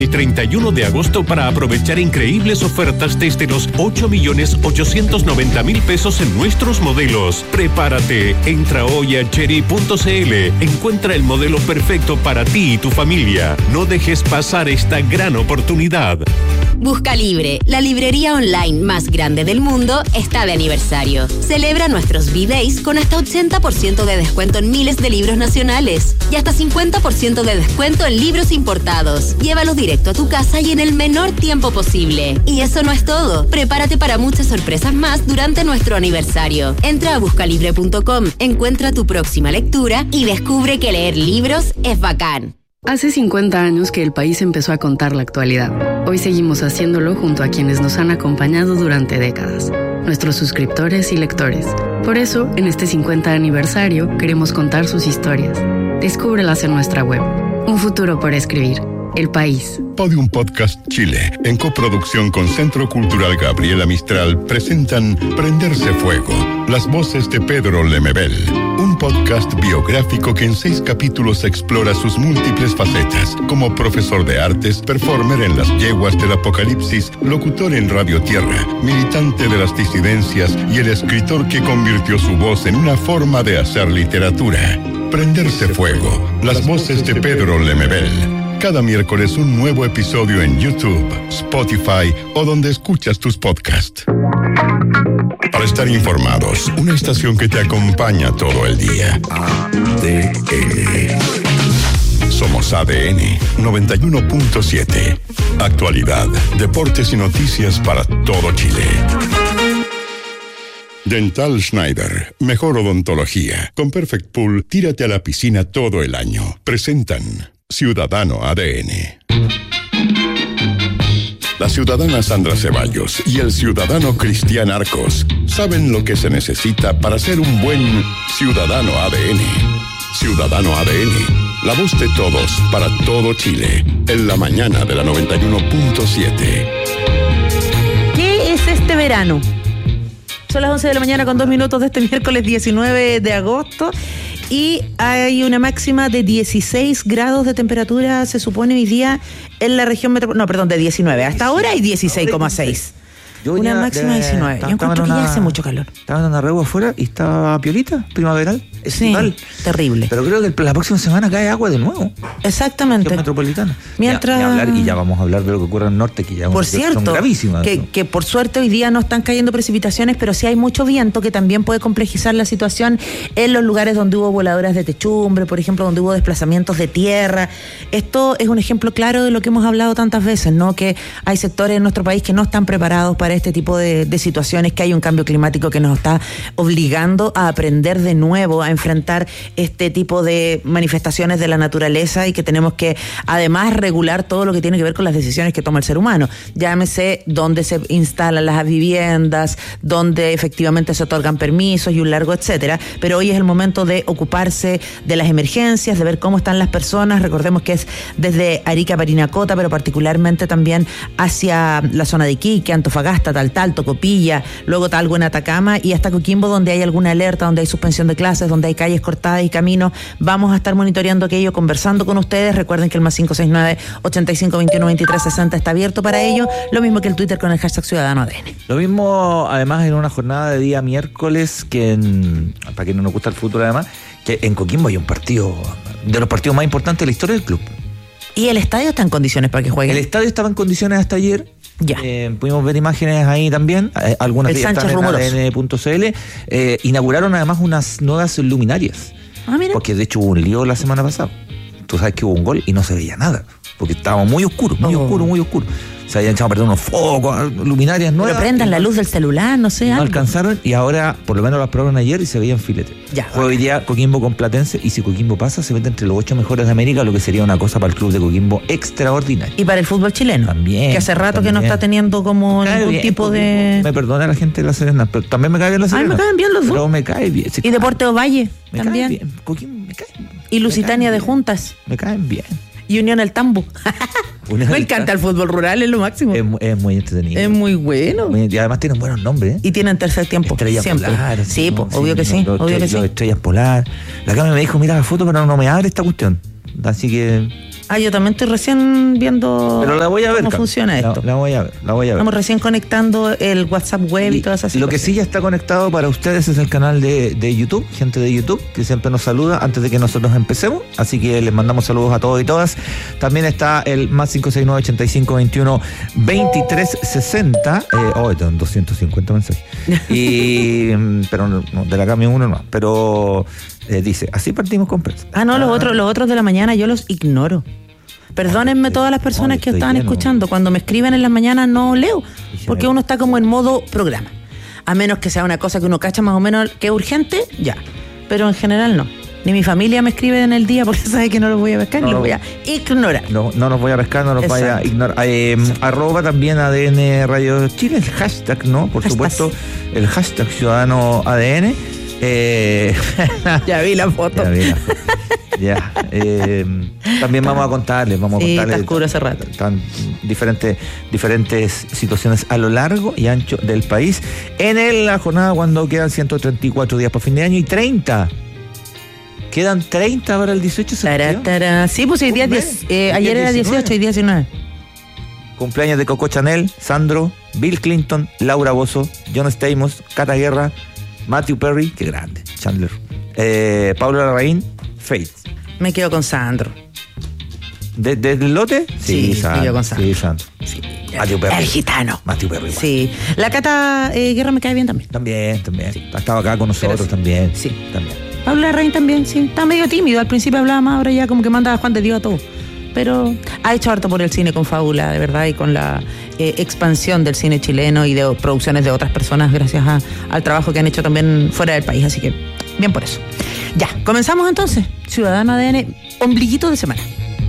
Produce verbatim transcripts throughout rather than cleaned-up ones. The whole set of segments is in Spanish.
El treinta y uno de agosto para aprovechar increíbles ofertas desde los ocho millones ochocientos noventa mil pesos en nuestros modelos. Prepárate, entra hoy a chery punto c l, encuentra el modelo perfecto para ti y tu familia. No dejes pasar esta gran oportunidad. Busca Libre, la librería online más grande del mundo, está de aniversario. Celebra nuestros B-Days con hasta ochenta por ciento de descuento en miles de libros nacionales y hasta cincuenta por ciento de descuento en libros importados. Llévalos directo a tu casa y en el menor tiempo posible. Y eso no es todo. Prepárate para muchas sorpresas más durante nuestro aniversario. Entra a busca libre punto com, encuentra tu próxima lectura y descubre que leer libros es bacán. Hace cincuenta años que el país empezó a contar la actualidad. Hoy seguimos haciéndolo junto a quienes nos han acompañado durante décadas, nuestros suscriptores y lectores. Por eso, en este cincuenta aniversario, queremos contar sus historias. Descúbrelas en nuestra web. Un futuro por escribir. El País. Podium Podcast Chile, en coproducción con Centro Cultural Gabriela Mistral, presentan Prenderse Fuego, las voces de Pedro Lemebel, un podcast biográfico que en seis capítulos explora sus múltiples facetas, como profesor de artes, performer en las yeguas del apocalipsis, locutor en Radio Tierra, militante de las disidencias y el escritor que convirtió su voz en una forma de hacer literatura. Prenderse Fuego, las voces de Pedro Lemebel. Cada miércoles un nuevo episodio en YouTube, Spotify o donde escuchas tus podcasts. Para estar informados, una estación que te acompaña todo el día. A D N. Somos A D N noventa y uno punto siete. Actualidad, deportes y noticias para todo Chile. Dental Schneider, mejor odontología. Con Perfect Pool, tírate a la piscina todo el año. Presentan Ciudadano A D N. La ciudadana Sandra Ceballos y el ciudadano Cristian Arcos saben lo que se necesita para ser un buen ciudadano A D N. Ciudadano A D N, la voz de todos para todo Chile, en la mañana de la noventa y uno punto siete. ¿Qué es este verano? Son las once de la mañana con dos minutos de este miércoles diecinueve de agosto. Y hay una máxima de dieciséis grados de temperatura, se supone hoy día en la región metropolitana. No, perdón, de diecinueve. Hasta ahora hay dieciséis coma seis. Yo una venía máxima de diecinueve. Yo encuentro que ya hace mucho calor. Estaba en una regua afuera y estaba piolita, primaveral, estival. Sí, terrible. Pero creo que la próxima semana cae agua de nuevo. Exactamente. Región metropolitana. Mientras... Ya, ya hablar, y ya vamos a hablar de lo que ocurre en el norte, que ya por son cierto, gravísimas. Que, que por suerte hoy día no están cayendo precipitaciones, pero sí hay mucho viento que también puede complejizar la situación en los lugares donde hubo voladoras de techumbre, por ejemplo, donde hubo desplazamientos de tierra. Esto es un ejemplo claro de lo que hemos hablado tantas veces, ¿no? Que hay sectores en nuestro país que no están preparados para este tipo de de situaciones, que hay un cambio climático que nos está obligando a aprender de nuevo a enfrentar este tipo de manifestaciones de la naturaleza y que tenemos que además regular todo lo que tiene que ver con las decisiones que toma el ser humano. Llámese dónde se instalan las viviendas, dónde efectivamente se otorgan permisos y un largo etcétera, pero hoy es el momento de ocuparse de las emergencias, de ver cómo están las personas. Recordemos que es desde Arica a Parinacota, pero particularmente también hacia la zona de Iquique, Antofagasta, Taltal, Tocopilla, luego Talgo en Atacama y hasta Coquimbo, donde hay alguna alerta, donde hay suspensión de clases, donde hay calles cortadas y caminos. Vamos a estar monitoreando aquello, conversando con ustedes. Recuerden que el más cinco seis nueve, ochenta y cinco, veintiuno, veintitrés, sesenta está abierto para ello, lo mismo que el Twitter con el hashtag Ciudadano A D N. Lo mismo, además, en una jornada de día miércoles, que en, para quien no nos gusta el fútbol, además, que en Coquimbo hay un partido, de los partidos más importantes de la historia del club. ¿Y el estadio está en condiciones para que jueguen? El estadio estaba en condiciones hasta ayer. Ya. Eh, pudimos ver imágenes ahí también, eh, algunas de ellas están en A D N punto c l. Eh, inauguraron además unas nuevas luminarias. Ah, mira. Porque de hecho hubo un lío la semana pasada. Tú sabes que hubo un gol y no se veía nada, porque estaba muy oscuro, muy oh. oscuro, muy oscuro. Se habían echado a perder unos focos, luminarias nuevas. Pero prendan la luz del celular, no sé. No algo. alcanzaron y ahora, por lo menos las probaron ayer y se veían filete. Ya. Juega hoy día Coquimbo con Platense y si Coquimbo pasa, se mete entre los ocho mejores de América, lo que sería una cosa para el club de Coquimbo extraordinaria. Y para el fútbol chileno. También. Que hace rato también. que no está teniendo como ningún bien, tipo Coquimbo. de... Me perdona la gente de La Serena, pero también me cae bien La Serena. Ay, me caen bien los dos. Pero me cae bien. Y Deportes Valle me también. Cae bien. Coquimbo me cae bien. Y Lusitania de bien. Juntas. Me caen bien. Y Unión El Tambo. Me encanta el fútbol rural, es lo máximo. Es, es muy entretenido. Es muy bueno. Muy, y además tienen buenos nombres. ¿eh? Y tienen tercer tiempo. Estrella siempre. Polar. Sí, ¿no? pues, obvio sí, que sí. Los, obvio los, que sí. Estrellas Polar. La Cami me dijo, mira la foto, pero no me abre esta cuestión. Así que... Ah, yo también estoy recién viendo Pero la voy a ver, cómo Carmen. funciona esto. La, la voy a ver, la voy a ver. Estamos recién conectando el WhatsApp web y, y todas esas Lo que sí ya está conectado para ustedes es el canal de, de YouTube, gente de YouTube, que siempre nos saluda antes de que nosotros empecemos. Así que les mandamos saludos a todos y todas. También está el más cinco seis nueve, ochenta y cinco, veintiuno, veintitrés, sesenta. Eh, oh, tengo doscientos cincuenta mensajes. Y, pero no, no, de la Cami uno no. Pero eh, dice, así partimos con prensa. Ah, no, los otros, los otros de la mañana yo los ignoro. Perdónenme todas las personas que estaban escuchando. Cuando me escriben en las mañanas no leo, porque uno está como en modo programa. A menos que sea una cosa que uno cacha más o menos que es urgente, ya. Pero en general no. Ni mi familia me escribe en el día porque sabe que no los voy a pescar, no, ni los voy a ignorar. No, no los voy a pescar, no los voy a ignorar. Eh, arroba también A D N Radio Chile, el hashtag, ¿no? Por hashtag. Supuesto, el hashtag Ciudadano A D N. Eh, ya vi la foto. Ya vi la foto. Ya, eh, también vamos a contarles, vamos sí, a contarles. Está oscuro hace rato. Están diferentes, diferentes situaciones a lo largo y ancho del país. En la jornada cuando quedan ciento treinta y cuatro días para fin de año y treinta. Quedan treinta para el dieciocho de septiembre. Tará, tará. Sí, pues hoy día diez, eh, ayer era dieciocho y diecinueve. Cumpleaños de Coco Chanel, Sandro, Bill Clinton, Laura Bozzo, John Stamos, Cata Guerra, Matthew Perry, qué grande, Chandler, eh, Pablo Larraín, Faith. Me quedo con Sandro. ¿De, de, ¿Del lote? Sí, sí, me quedo con Sandro. Sí, Sandro. Sí. Matthew Perry. El gitano. Matthew Perry. Igual. Sí. La Cata eh, Guerra me cae bien también. También, también. Sí. Ha estado acá con nosotros sí. también. Sí. También. Pablo Larraín también, sí. Está medio tímido. Al principio hablaba más, ahora ya como que manda a Juan de Dios a todo. Pero ha hecho harto por el cine con Fábula, de verdad, y con la eh, expansión del cine chileno y de producciones de otras personas gracias a, al trabajo que han hecho también fuera del país. Así que, bien por eso. Ya, comenzamos entonces. Ciudadano A D N, ombliguito de semana.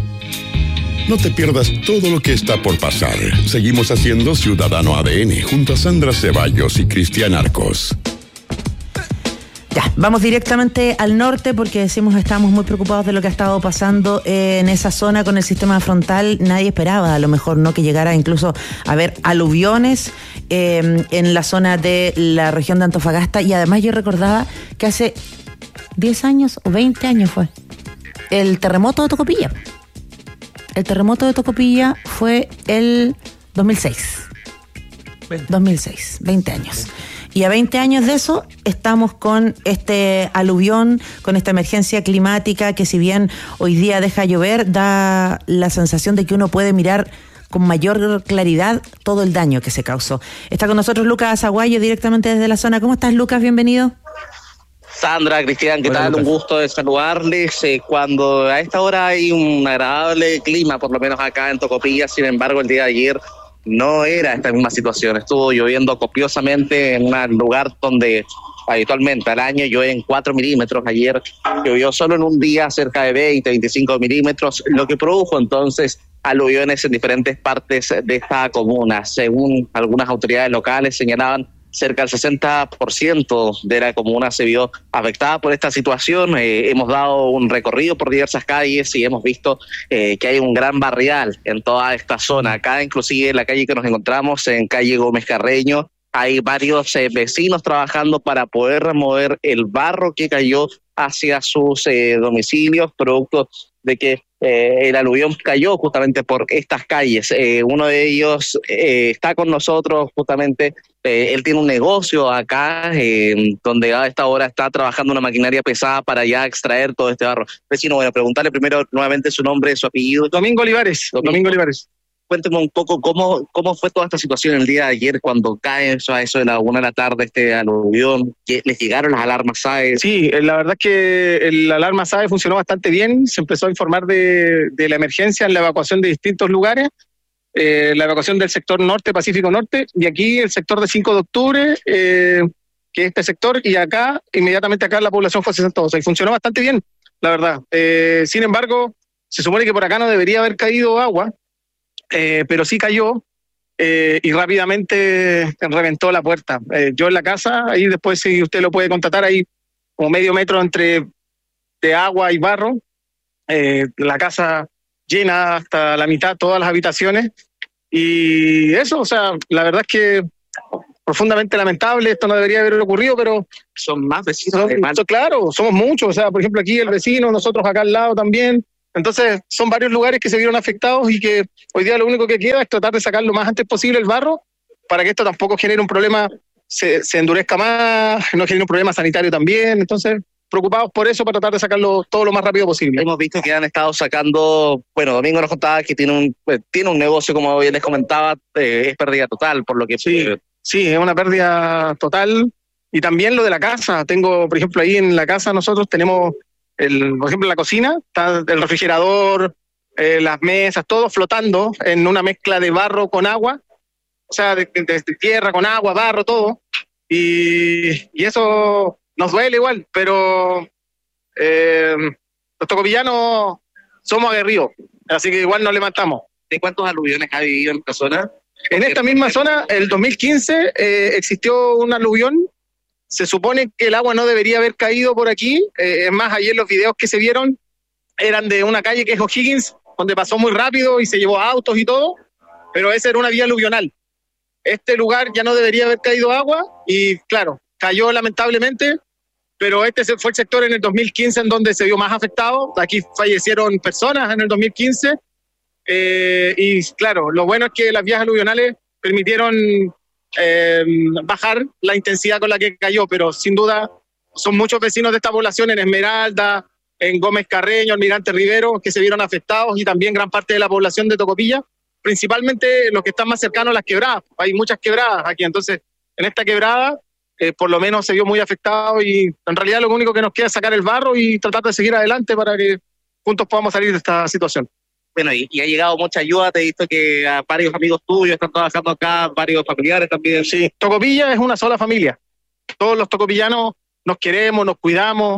No te pierdas todo lo que está por pasar. Seguimos haciendo Ciudadano A D N junto a Sandra Ceballos y Cristian Arcos. Ya, vamos directamente al norte porque decimos estamos muy preocupados de lo que ha estado pasando en esa zona con el sistema frontal. Nadie esperaba, a lo mejor, no que llegara incluso a haber aluviones eh, en la zona de la región de Antofagasta. Y además yo recordaba que hace diez años o veinte años fue el terremoto de Tocopilla. El terremoto de Tocopilla fue el dos mil seis. dos mil seis, veinte años. Y a veinte años de eso estamos con este aluvión, con esta emergencia climática que si bien hoy día deja llover, da la sensación de que uno puede mirar con mayor claridad todo el daño que se causó. Está con nosotros Lucas Aguayo directamente desde la zona. ¿Cómo estás, Lucas? Bienvenido. Sandra, Cristian, ¿qué Hola, tal? Lucas. Un gusto de saludarles. Eh, cuando a esta hora hay un agradable clima, por lo menos acá en Tocopilla, sin embargo, el día de ayer no era esta misma situación. Estuvo lloviendo copiosamente en un lugar donde habitualmente al año llueven cuatro milímetros. Ayer llovió solo en un día cerca de veinte, veinticinco milímetros, lo que produjo entonces aluviones en diferentes partes de esta comuna. Según algunas autoridades locales señalaban, cerca del sesenta por ciento de la comuna se vio afectada por esta situación. Eh, hemos dado un recorrido por diversas calles y hemos visto eh, que hay un gran barrial en toda esta zona. Acá, inclusive, en la calle que nos encontramos, en calle Gómez Carreño, hay varios eh, vecinos trabajando para poder remover el barro que cayó hacia sus eh, domicilios, producto de que eh, el aluvión cayó justamente por estas calles. Eh, uno de ellos eh, está con nosotros justamente. Eh, él tiene un negocio acá eh, donde a esta hora está trabajando una maquinaria pesada para ya extraer todo este barro. Vecino, bueno, preguntarle primero nuevamente su nombre, su apellido. Domingo Olivares. Domingo, Domingo Olivares. Cuénteme un poco cómo, cómo fue toda esta situación el día de ayer cuando cae eso a eso de la una de la tarde este aluvión. ¿Les llegaron las alarmas S A E? Sí, la verdad es que el alarma S A E funcionó bastante bien. Se empezó a informar de, de la emergencia en la evacuación de distintos lugares. Eh, la evacuación del sector norte, Pacífico Norte, y aquí el sector de cinco de octubre, eh, que es este sector, y acá, inmediatamente acá la población fue sesenta y dos, y funcionó bastante bien, la verdad. Eh, sin embargo, se supone que por acá no debería haber caído agua, eh, pero sí cayó, eh, y rápidamente reventó la puerta. Eh, yo en la casa, ahí después si usted lo puede constatar, ahí como medio metro entre de agua y barro, eh, la casa llena hasta la mitad, todas las habitaciones, y eso, o sea, la verdad es que profundamente lamentable, esto no debería haber ocurrido, pero son más vecinos. Son, son, claro, somos muchos, o sea, por ejemplo aquí el vecino, nosotros acá al lado también, Entonces son varios lugares que se vieron afectados y que hoy día lo único que queda es tratar de sacar lo más antes posible el barro para que esto tampoco genere un problema, se, se endurezca más, no genere un problema sanitario también. Entonces preocupados por eso, para tratar de sacarlo todo lo más rápido posible. Hemos visto que han estado sacando, bueno, Domingo nos contaba que tiene un eh, tiene un negocio, como bien les comentaba, eh, es pérdida total, por lo que... Sí, eh, sí, es una pérdida total. Y también lo de la casa. Tengo, por ejemplo, ahí en la casa nosotros tenemos, el, por ejemplo, en la cocina, está el refrigerador, eh, las mesas, todo flotando en una mezcla de barro con agua, o sea, de, de, de tierra con agua, barro, todo. Y, y eso... nos duele igual, pero eh, los tocopillanos somos aguerridos, así que igual nos levantamos. ¿De cuántos aluviones ha vivido en esta zona? En esta misma zona, el dos mil quince, eh, existió un aluvión. Se supone que el agua no debería haber caído por aquí. Eh, es más, ayer los videos que se vieron eran de una calle que es O'Higgins, donde pasó muy rápido y se llevó autos y todo, pero esa era una vía aluvional. Este lugar ya no debería haber caído agua y, claro, cayó lamentablemente, pero este fue el sector en el dos mil quince en donde se vio más afectado. Aquí fallecieron personas en el dos mil quince. Eh, y claro, lo bueno es que las vías aluvionales permitieron eh, bajar la intensidad con la que cayó, pero sin duda son muchos vecinos de esta población en Esmeralda, en Gómez Carreño, Almirante Rivero, que se vieron afectados, y también gran parte de la población de Tocopilla, principalmente los que están más cercanos a las quebradas. Hay muchas quebradas aquí, entonces en esta quebrada Eh, por lo menos se vio muy afectado, y en realidad lo único que nos queda es sacar el barro y tratar de seguir adelante para que juntos podamos salir de esta situación. Bueno, y, y ha llegado mucha ayuda. Te he visto que a varios amigos tuyos están trabajando acá, varios familiares también. Sí, Tocopilla es una sola familia. Todos los tocopillanos nos queremos, nos cuidamos,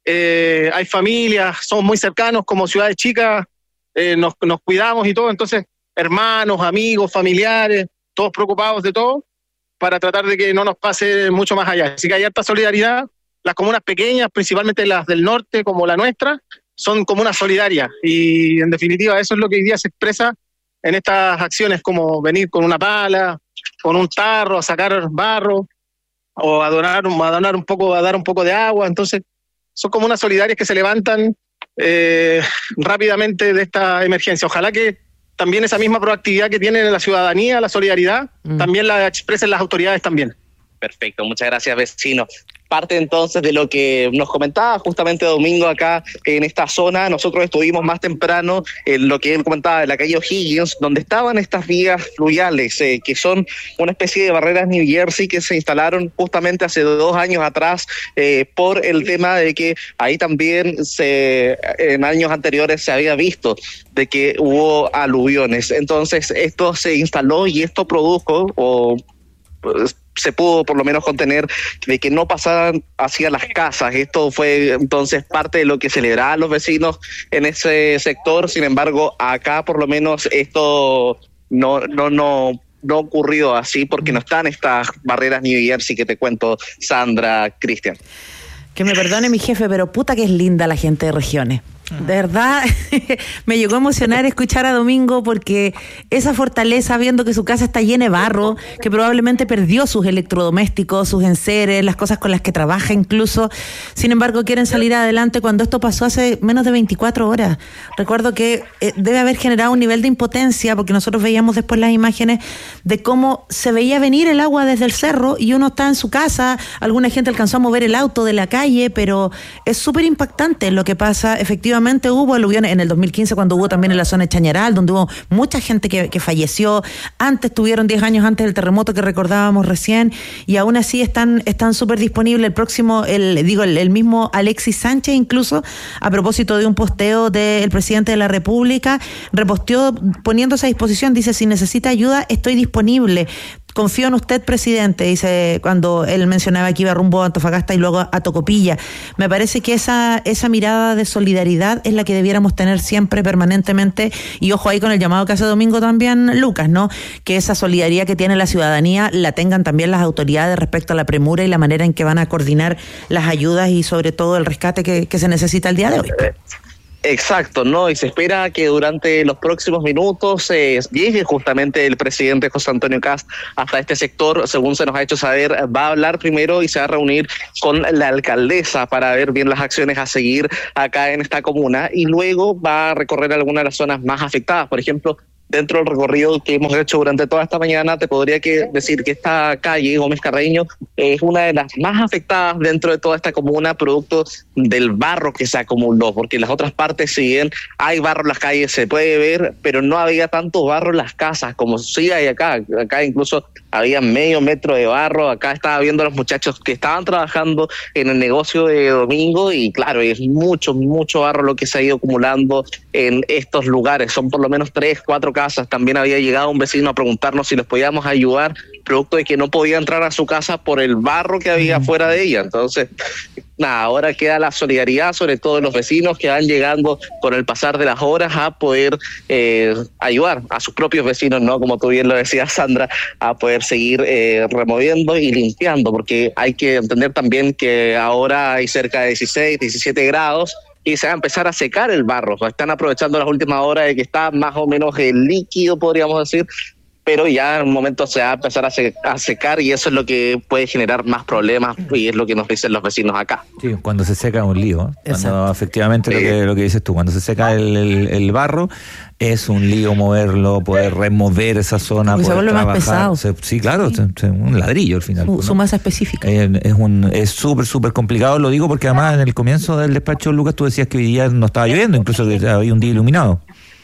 eh, hay familias, somos muy cercanos como ciudades chicas, eh, nos, nos cuidamos y todo, entonces hermanos, amigos, familiares, todos preocupados de todo, para tratar de que no nos pase mucho más allá. Así que hay harta solidaridad. Las comunas pequeñas, principalmente las del norte, como la nuestra, son comunas solidarias. Y en definitiva eso es lo que hoy día se expresa en estas acciones, como venir con una pala, con un tarro a sacar barro, o a donar, a donar un poco, a dar un poco de agua. Entonces son comunas solidarias que se levantan eh, rápidamente de esta emergencia. Ojalá que también esa misma proactividad que tienen la ciudadanía, la solidaridad, mm. también la expresen las autoridades también. Perfecto, muchas gracias, vecino. Parte entonces de lo que nos comentaba justamente Domingo acá en esta zona. Nosotros estuvimos más temprano en lo que él comentaba de la calle O'Higgins, donde estaban estas vías fluviales, eh, que son una especie de barreras New Jersey que se instalaron justamente hace dos años atrás, eh, por el tema de que ahí también se en años anteriores se había visto de que hubo aluviones. Entonces esto se instaló y esto produjo, o pues, se pudo por lo menos contener de que no pasaran hacia las casas. Esto fue entonces parte de lo que celebraban los vecinos en ese sector. Sin embargo, acá por lo menos esto no no no no ha ocurrido así, porque no están estas barreras New Jersey que te cuento, Sandra, Cristian. Que me perdone mi jefe, pero puta que es linda la gente de regiones. De verdad, me llegó a emocionar escuchar a Domingo, porque esa fortaleza, viendo que su casa está llena de barro, que probablemente perdió sus electrodomésticos, sus enseres, las cosas con las que trabaja incluso, sin embargo quieren salir adelante cuando esto pasó hace menos de veinticuatro horas. Recuerdo que eh, debe haber generado un nivel de impotencia, porque nosotros veíamos después las imágenes de cómo se veía venir el agua desde el cerro y uno está en su casa, alguna gente alcanzó a mover el auto de la calle, pero es súper impactante lo que pasa. Efectivamente hubo aluviones en el dos mil quince, cuando hubo también en la zona de Chañaral, donde hubo mucha gente que, que falleció. Antes tuvieron diez años antes del terremoto que recordábamos recién, y aún así están están súper disponibles. El próximo, el digo el, el mismo Alexis Sánchez, incluso a propósito de un posteo del presidente de la República, reposteó poniéndose a disposición, dice: si necesita ayuda, estoy disponible. Confío en usted, presidente, dice, cuando él mencionaba que iba rumbo a Antofagasta y luego a Tocopilla. Me parece que esa esa mirada de solidaridad es la que debiéramos tener siempre, permanentemente, y ojo ahí con el llamado que hace Domingo también, Lucas, ¿no? Que esa solidaridad que tiene la ciudadanía la tengan también las autoridades respecto a la premura y la manera en que van a coordinar las ayudas y sobre todo el rescate que, que se necesita el día de hoy. Exacto, ¿no? Y se espera que durante los próximos minutos eh, llegue justamente el presidente José Antonio Kast hasta este sector. Según se nos ha hecho saber, va a hablar primero y se va a reunir con la alcaldesa para ver bien las acciones a seguir acá en esta comuna, y luego va a recorrer algunas de las zonas más afectadas. Por ejemplo, dentro del recorrido que hemos hecho durante toda esta mañana, te podría que decir que esta calle, Gómez Carreño, es una de las más afectadas dentro de toda esta comuna, producto del barro que se acumuló, porque en las otras partes, si bien hay barro en las calles, se puede ver, pero no había tanto barro en las casas como sí hay acá. Acá incluso había medio metro de barro. Acá estaba viendo a los muchachos que estaban trabajando en el negocio de domingo, y claro, es mucho, mucho barro lo que se ha ido acumulando en estos lugares. Son por lo menos tres, cuatro casas. También había llegado un vecino a preguntarnos si les podíamos ayudar, producto de que no podía entrar a su casa por el barro que había fuera de ella. Entonces, nada, ahora queda la solidaridad, sobre todo de los vecinos que van llegando con el pasar de las horas a poder eh, ayudar a sus propios vecinos, ¿no? Como tú bien lo decías, Sandra, a poder seguir eh, removiendo y limpiando, porque hay que entender también que ahora hay cerca de dieciséis, diecisiete grados, y se va a empezar a secar el barro. Están aprovechando las últimas horas de que está más o menos el líquido, podríamos decir, pero ya en un momento se va a empezar a, se, a secar, y eso es lo que puede generar más problemas, y es lo que nos dicen los vecinos acá. Sí, cuando se seca es un lío, ¿eh? Cuando efectivamente sí. lo, que, lo que dices tú, cuando se seca el, el, el barro, es un lío moverlo, poder remover esa zona, porque poder se vuelve trabajar. Más pesado. Se, sí, claro, sí. Se, se, un ladrillo al final. Su, ¿no? su masa específica. Eh, es un es súper, súper complicado, lo digo porque además en el comienzo del despacho, Lucas, tú decías que hoy día no estaba lloviendo, incluso que había un día iluminado.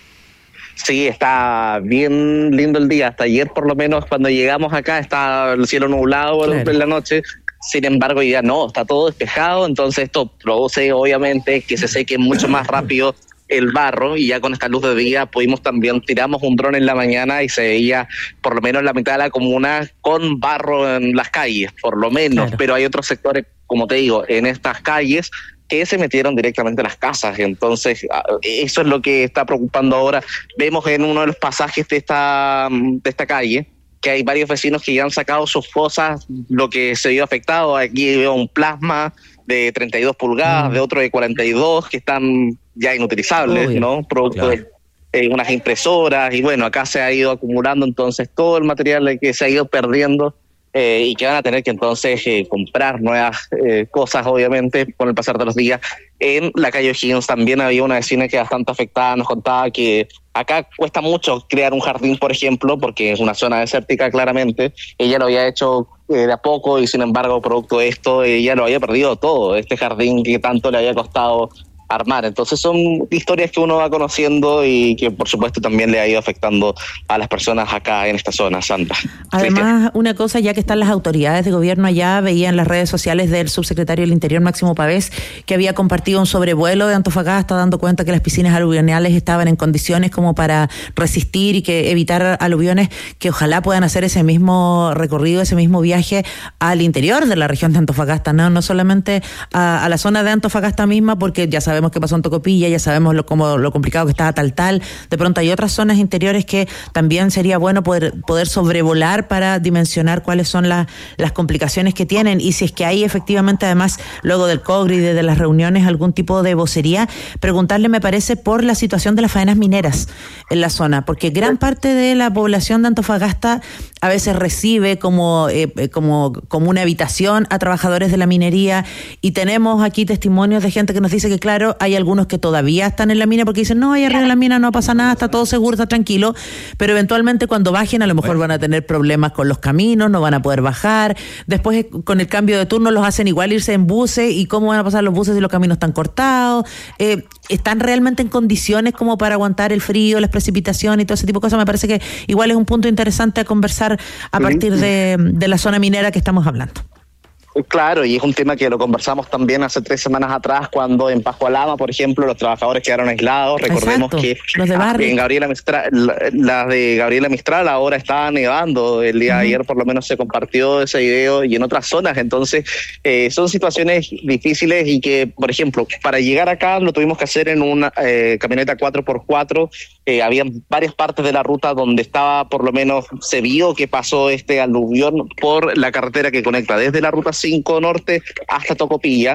Sí, está bien lindo el día. Hasta ayer, por lo menos, cuando llegamos acá, está el cielo nublado claro. en la noche. Sin embargo, ya no, está todo despejado. Entonces, esto produce, obviamente, que se seque mucho más rápido el barro, y ya con esta luz de día pudimos también, tiramos un dron en la mañana y se veía por lo menos la mitad de la comuna con barro en las calles, por lo menos. Claro. Pero hay otros sectores, como te digo, en estas calles que se metieron directamente a las casas. Entonces, eso es lo que está preocupando ahora. Vemos en uno de los pasajes de esta, de esta calle que hay varios vecinos que ya han sacado sus fosas, lo que se vio afectado. Aquí veo un plasma de treinta y dos pulgadas, mm. de otro de cuarenta y dos, que están ya inutilizables, oh, ¿no? Producto claro. de eh, unas impresoras, y bueno, acá se ha ido acumulando entonces todo el material que se ha ido perdiendo. Eh, y que van a tener que entonces eh, comprar nuevas eh, cosas, obviamente, con el pasar de los días. En la calle O'Higgins también había una vecina que bastante afectada, nos contaba que acá cuesta mucho crear un jardín, por ejemplo, porque es una zona desértica claramente. Ella lo había hecho eh, de a poco, y sin embargo, producto de esto, ella lo había perdido todo, este jardín que tanto le había costado armar. Entonces son historias que uno va conociendo y que por supuesto también le ha ido afectando a las personas acá en esta zona, Santa. Además, una cosa, ya que están las autoridades de gobierno allá, veía en las redes sociales del subsecretario del Interior, Máximo Pavés, que había compartido un sobrevuelo de Antofagasta, dando cuenta que las piscinas aluvionales estaban en condiciones como para resistir y que evitar aluviones, que ojalá puedan hacer ese mismo recorrido, ese mismo viaje al interior de la región de Antofagasta, no, no solamente a, a la zona de Antofagasta misma, porque ya sabemos Sabemos qué pasó en Tocopilla, ya sabemos lo, como, lo complicado que estaba Tal Tal. De pronto hay otras zonas interiores que también sería bueno poder, poder sobrevolar para dimensionar cuáles son la, las complicaciones que tienen, y si es que hay efectivamente, además, luego del COGRI, de, de las reuniones, algún tipo de vocería, preguntarle, me parece, por la situación de las faenas mineras en la zona, porque gran parte de la población de Antofagasta a veces recibe como, eh, como, como una habitación a trabajadores de la minería, y tenemos aquí testimonios de gente que nos dice que, claro, hay algunos que todavía están en la mina porque dicen, no, ahí arriba en la mina no pasa nada, está todo seguro, está tranquilo, pero eventualmente cuando bajen a lo mejor van a tener problemas con los caminos, no van a poder bajar, después con el cambio de turno los hacen igual irse en buses, y cómo van a pasar los buses si los caminos están cortados, eh, están realmente en condiciones como para aguantar el frío, las precipitaciones y todo ese tipo de cosas. Me parece que igual es un punto interesante a conversar a partir de, de la zona minera que estamos hablando. Claro, y es un tema que lo conversamos también hace tres semanas atrás, cuando en Pascualama, por ejemplo, los trabajadores quedaron aislados. Recordemos Exacto. que los de Barry. en Gabriela Mistral, las de Gabriela Mistral ahora estaba nevando. El día uh-huh. de ayer por lo menos se compartió ese video, y en otras zonas. Entonces eh, son situaciones difíciles, y que, por ejemplo, para llegar acá lo tuvimos que hacer en una eh, camioneta cuatro por cuatro. Eh, había varias partes de la ruta donde estaba, por lo menos se vio que pasó este aluvión por la carretera que conecta desde la ruta cinco norte hasta Tocopilla.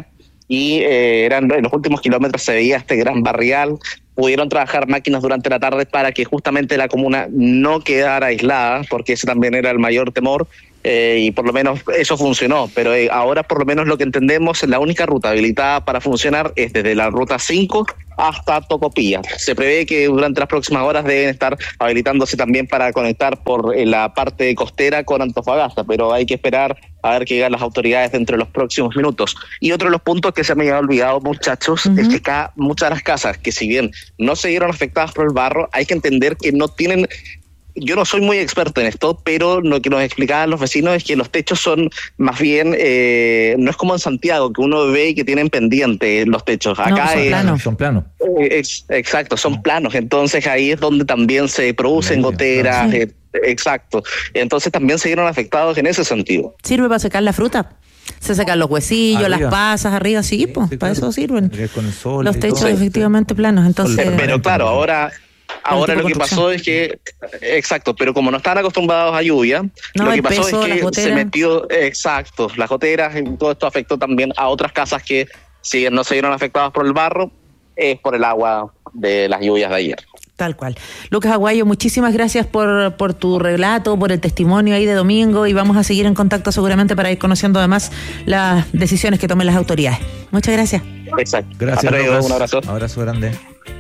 y eh, eran en los últimos kilómetros se veía este gran barrial. Pudieron trabajar máquinas durante la tarde para que justamente la comuna no quedara aislada, porque ese también era el mayor temor, eh, y por lo menos eso funcionó. Pero eh, ahora por lo menos lo que entendemos, la única ruta habilitada para funcionar es desde la ruta cinco hasta Tocopilla. Se prevé que durante las próximas horas deben estar habilitándose también para conectar por eh, la parte costera con Antofagasta, pero hay que esperar a ver qué llegan las autoridades dentro de los próximos minutos. Y otro de los puntos que se me había olvidado, muchachos, uh-huh. es que acá muchas de las casas que si bien no se vieron afectadas por el barro, hay que entender que no tienen... Yo no soy muy experto en esto, pero lo que nos explicaban los vecinos es que los techos son más bien, eh, no es como en Santiago, que uno ve y que tienen pendiente los techos. Acá no, son es, planos. Son planos. Eh, es, exacto, son planos. Entonces ahí es donde también se producen sí, goteras. Sí. Eh, exacto. Entonces también se vieron afectados en ese sentido. ¿Sirve para secar la fruta? Se sacan los huesillos, arriba. Las pasas arriba, sí, sí, pues, sí para claro. Eso sirven. Con el sol los techos todo. Efectivamente planos. Entonces, pero, pero claro, ahora... Ahora lo que pasó es que, exacto, pero como no están acostumbrados a lluvia, no, lo que pasó peso, es que se metió, exacto, las goteras, y todo esto afectó también a otras casas que, si no se vieron afectadas por el barro, es por el agua de las lluvias de ayer. Tal cual. Lucas Aguayo, muchísimas gracias por, por tu relato, por el testimonio ahí de domingo, y vamos a seguir en contacto seguramente para ir conociendo además las decisiones que tomen las autoridades. Muchas gracias. Exacto. Gracias, Lucas. Un abrazo. Abrazo grande.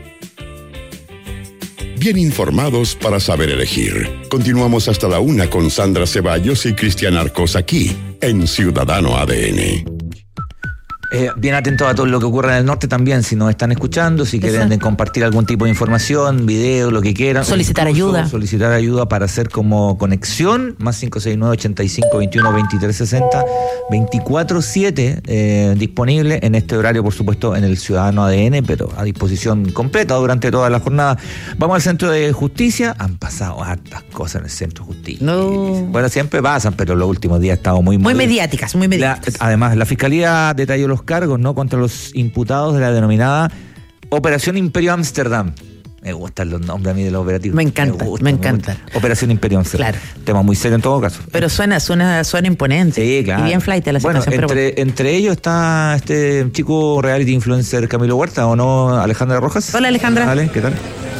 Bien informados para saber elegir. Continuamos hasta la una con Sandra Ceballos y Cristian Arcos aquí, en Ciudadano A D N. Eh, bien atentos a todo lo que ocurre en el norte también, si nos están escuchando, si quieren de compartir algún tipo de información, video, lo que quieran. Solicitar ayuda. Solicitar ayuda para hacer como conexión, más cinco seis nueve, ochenta y cinco, veintiuno, veintitrés, sesenta, veinticuatro siete, eh, disponible en este horario, por supuesto, en el Ciudadano A D N, pero a disposición completa durante toda la jornada. Vamos al Centro de Justicia. Han pasado hartas cosas en el Centro de Justicia. No. Bueno, siempre pasan, pero los últimos días ha estado muy... Muy, muy mediáticas, muy mediáticas. La, además, la Fiscalía detalló los cargos, ¿no?, contra los imputados de la denominada Operación Imperio Ámsterdam. Me gustan los nombres a mí de los operativos. Me encanta, me, gusta, me encanta. Me Operación Imperio Ámsterdam. Claro. Tema muy serio en todo caso. Pero suena, suena, suena imponente. Sí, claro. Y bien flight la bueno, situación. Entre, pero... entre ellos está este chico reality influencer Camilo Huerta, ¿o no, Alejandra Rojas? Hola, Alejandra. Vale, ¿qué tal?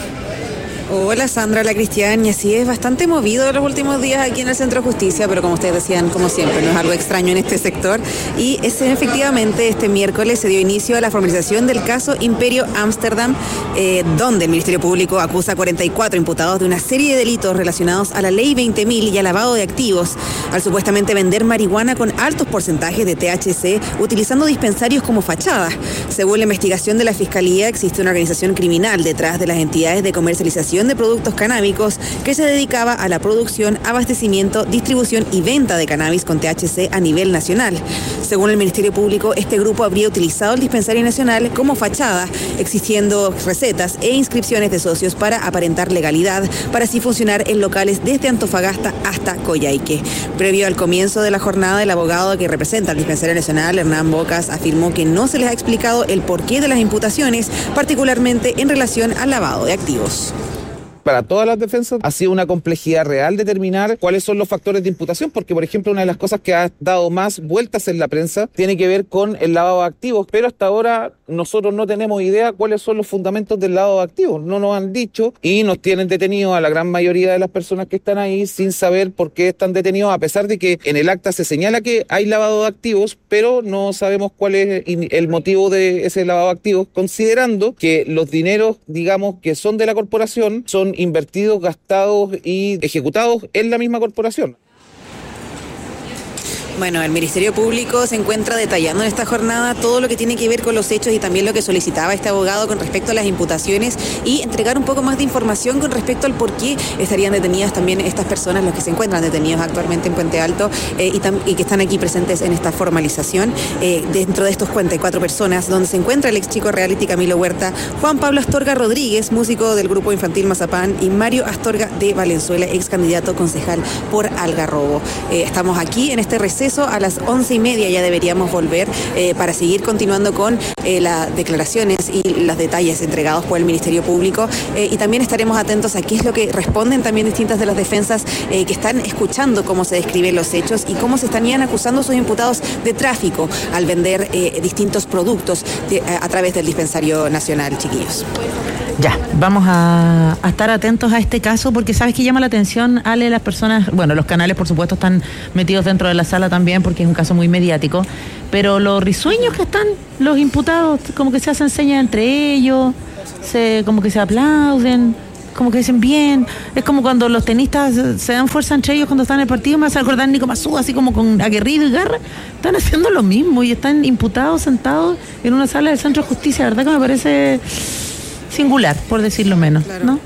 Hola Sandra, hola Cristian, y así es bastante movido los últimos días aquí en el Centro de Justicia, pero como ustedes decían, como siempre, no es algo extraño en este sector, y es, efectivamente este miércoles se dio inicio a la formalización del caso Imperio Ámsterdam, eh, donde el Ministerio Público acusa a cuarenta y cuatro imputados de una serie de delitos relacionados a la Ley veinte mil y al lavado de activos, al supuestamente vender marihuana con altos porcentajes de T H C utilizando dispensarios como fachada. Según la investigación de la Fiscalía, existe una organización criminal detrás de las entidades de comercialización de productos canábicos que se dedicaba a la producción, abastecimiento, distribución y venta de cannabis con T H C a nivel nacional. Según el Ministerio Público, este grupo habría utilizado el dispensario nacional como fachada, existiendo recetas e inscripciones de socios para aparentar legalidad, para así funcionar en locales desde Antofagasta hasta Coyhaique. Previo al comienzo de la jornada, el abogado que representa al dispensario nacional, Hernán Bocas, afirmó que no se les ha explicado el porqué de las imputaciones, particularmente en relación al lavado de activos. Para todas las defensas ha sido una complejidad real determinar cuáles son los factores de imputación, porque por ejemplo una de las cosas que ha dado más vueltas en la prensa tiene que ver con el lavado de activos, pero hasta ahora nosotros no tenemos idea cuáles son los fundamentos del lavado de activos, no nos han dicho y nos tienen detenidos a la gran mayoría de las personas que están ahí sin saber por qué están detenidos, a pesar de que en el acta se señala que hay lavado de activos, pero no sabemos cuál es el motivo de ese lavado de activos, considerando que los dineros, digamos, que son de la corporación son invertidos, gastados y ejecutados en la misma corporación. Bueno, el Ministerio Público se encuentra detallando en esta jornada todo lo que tiene que ver con los hechos y también lo que solicitaba este abogado con respecto a las imputaciones y entregar un poco más de información con respecto al por qué estarían detenidas también estas personas, los que se encuentran detenidos actualmente en Puente Alto eh, y, tam- y que están aquí presentes en esta formalización. Eh, dentro de estos cuarenta y cuatro personas, donde se encuentra el ex chico reality Camilo Huerta, Juan Pablo Astorga Rodríguez, músico del grupo infantil Mazapán, y Mario Astorga de Valenzuela, ex candidato concejal por Algarrobo. Eh, estamos aquí en este receso eso, a las once y media ya deberíamos volver eh, para seguir continuando con eh, las declaraciones y los detalles entregados por el Ministerio Público eh, y también estaremos atentos a qué es lo que responden también distintas de las defensas eh, que están escuchando cómo se describen los hechos y cómo se estarían acusando a sus imputados de tráfico al vender eh, distintos productos de, a, a través del Dispensario Nacional, chiquillos. Ya, vamos a, a estar atentos a este caso porque sabes que llama la atención, Ale, las personas, bueno, los canales por supuesto están metidos dentro de la sala también porque es un caso muy mediático, pero los risueños que están los imputados, como que se hacen señas entre ellos, se, como que se aplauden, como que dicen bien, es como cuando los tenistas se dan fuerza entre ellos cuando están en el partido, me hace acordar Nico Mazú, así como con aguerrido y garra, están haciendo lo mismo y están imputados sentados en una sala del Centro de Justicia, la verdad que me parece singular, por decirlo menos, claro. ¿No?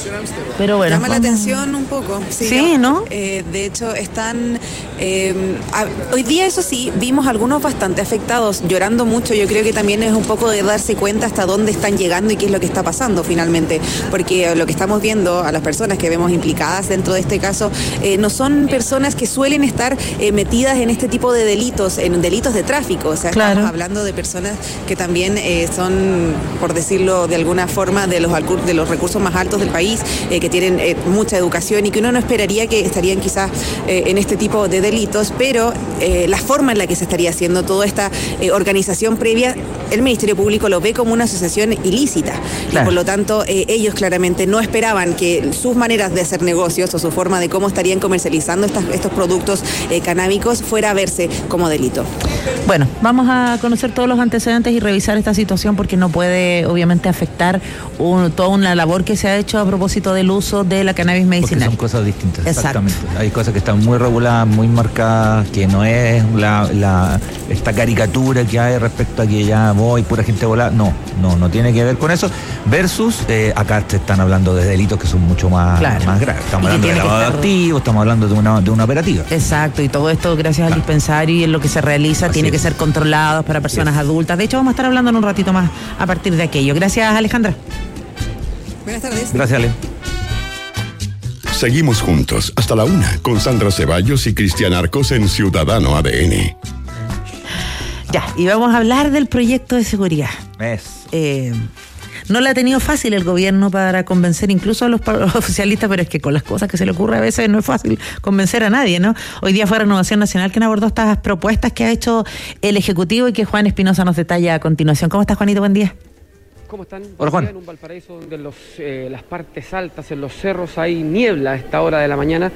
Pero bueno, llama vamos. la atención un poco. Sí, sí ¿no? Eh, de hecho, están... Eh, a, hoy día, eso sí, vimos algunos bastante afectados, llorando mucho. Yo creo que también es un poco de darse cuenta hasta dónde están llegando y qué es lo que está pasando finalmente. Porque lo que estamos viendo, a las personas que vemos implicadas dentro de este caso, eh, no son personas que suelen estar eh, metidas en este tipo de delitos, en delitos de tráfico. O sea, claro. Estamos hablando de personas que también eh, son, por decirlo de alguna forma, de los, de los recursos más altos del país, eh, que tienen eh, mucha educación y que uno no esperaría que estarían quizás eh, en este tipo de delitos, pero eh, la forma en la que se estaría haciendo toda esta eh, organización previa, el Ministerio Público lo ve como una asociación ilícita. Claro. Y por lo tanto, eh, ellos claramente no esperaban que sus maneras de hacer negocios o su forma de cómo estarían comercializando estas, estos productos eh, canábicos fuera a verse como delito. Bueno, vamos a conocer todos los antecedentes y revisar esta situación porque no puede obviamente afectar un, toda una labor que se ha hecho a propósito del uso de la cannabis medicinal. Porque son cosas distintas, exacto. Exactamente. Hay cosas que están muy reguladas, muy marcadas, que no es la, la esta caricatura que hay respecto a que ya voy, pura gente volada. No, no, no tiene que ver con eso. Versus, eh, acá te están hablando de delitos que son mucho más, claro. más graves. Estamos hablando de lavado de activos, estamos hablando de una, de una operativa. Exacto, y todo esto gracias claro. al dispensario y en lo que se realiza Así tiene es. que ser controlado para personas yes. adultas. De hecho, vamos a estar hablando en un ratito más a partir de aquello. Gracias, Alejandra. Buenas tardes. Gracias, Ale. Seguimos juntos hasta la una con Sandra Ceballos y Cristian Arcos en Ciudadano A D N. Ya, y vamos a hablar del proyecto de seguridad. Es. Eh, no le ha tenido fácil el gobierno para convencer incluso a los, a los oficialistas, pero es que con las cosas que se le ocurre a veces no es fácil convencer a nadie, ¿no? Hoy día fue Renovación Nacional quien abordó estas propuestas que ha hecho el Ejecutivo y que Juan Espinosa nos detalla a continuación. ¿Cómo estás, Juanito? Buen día. ¿Cómo están? Hola, Juan. En un Valparaíso donde en los, eh, las partes altas, en los cerros, hay niebla a esta hora de la mañana.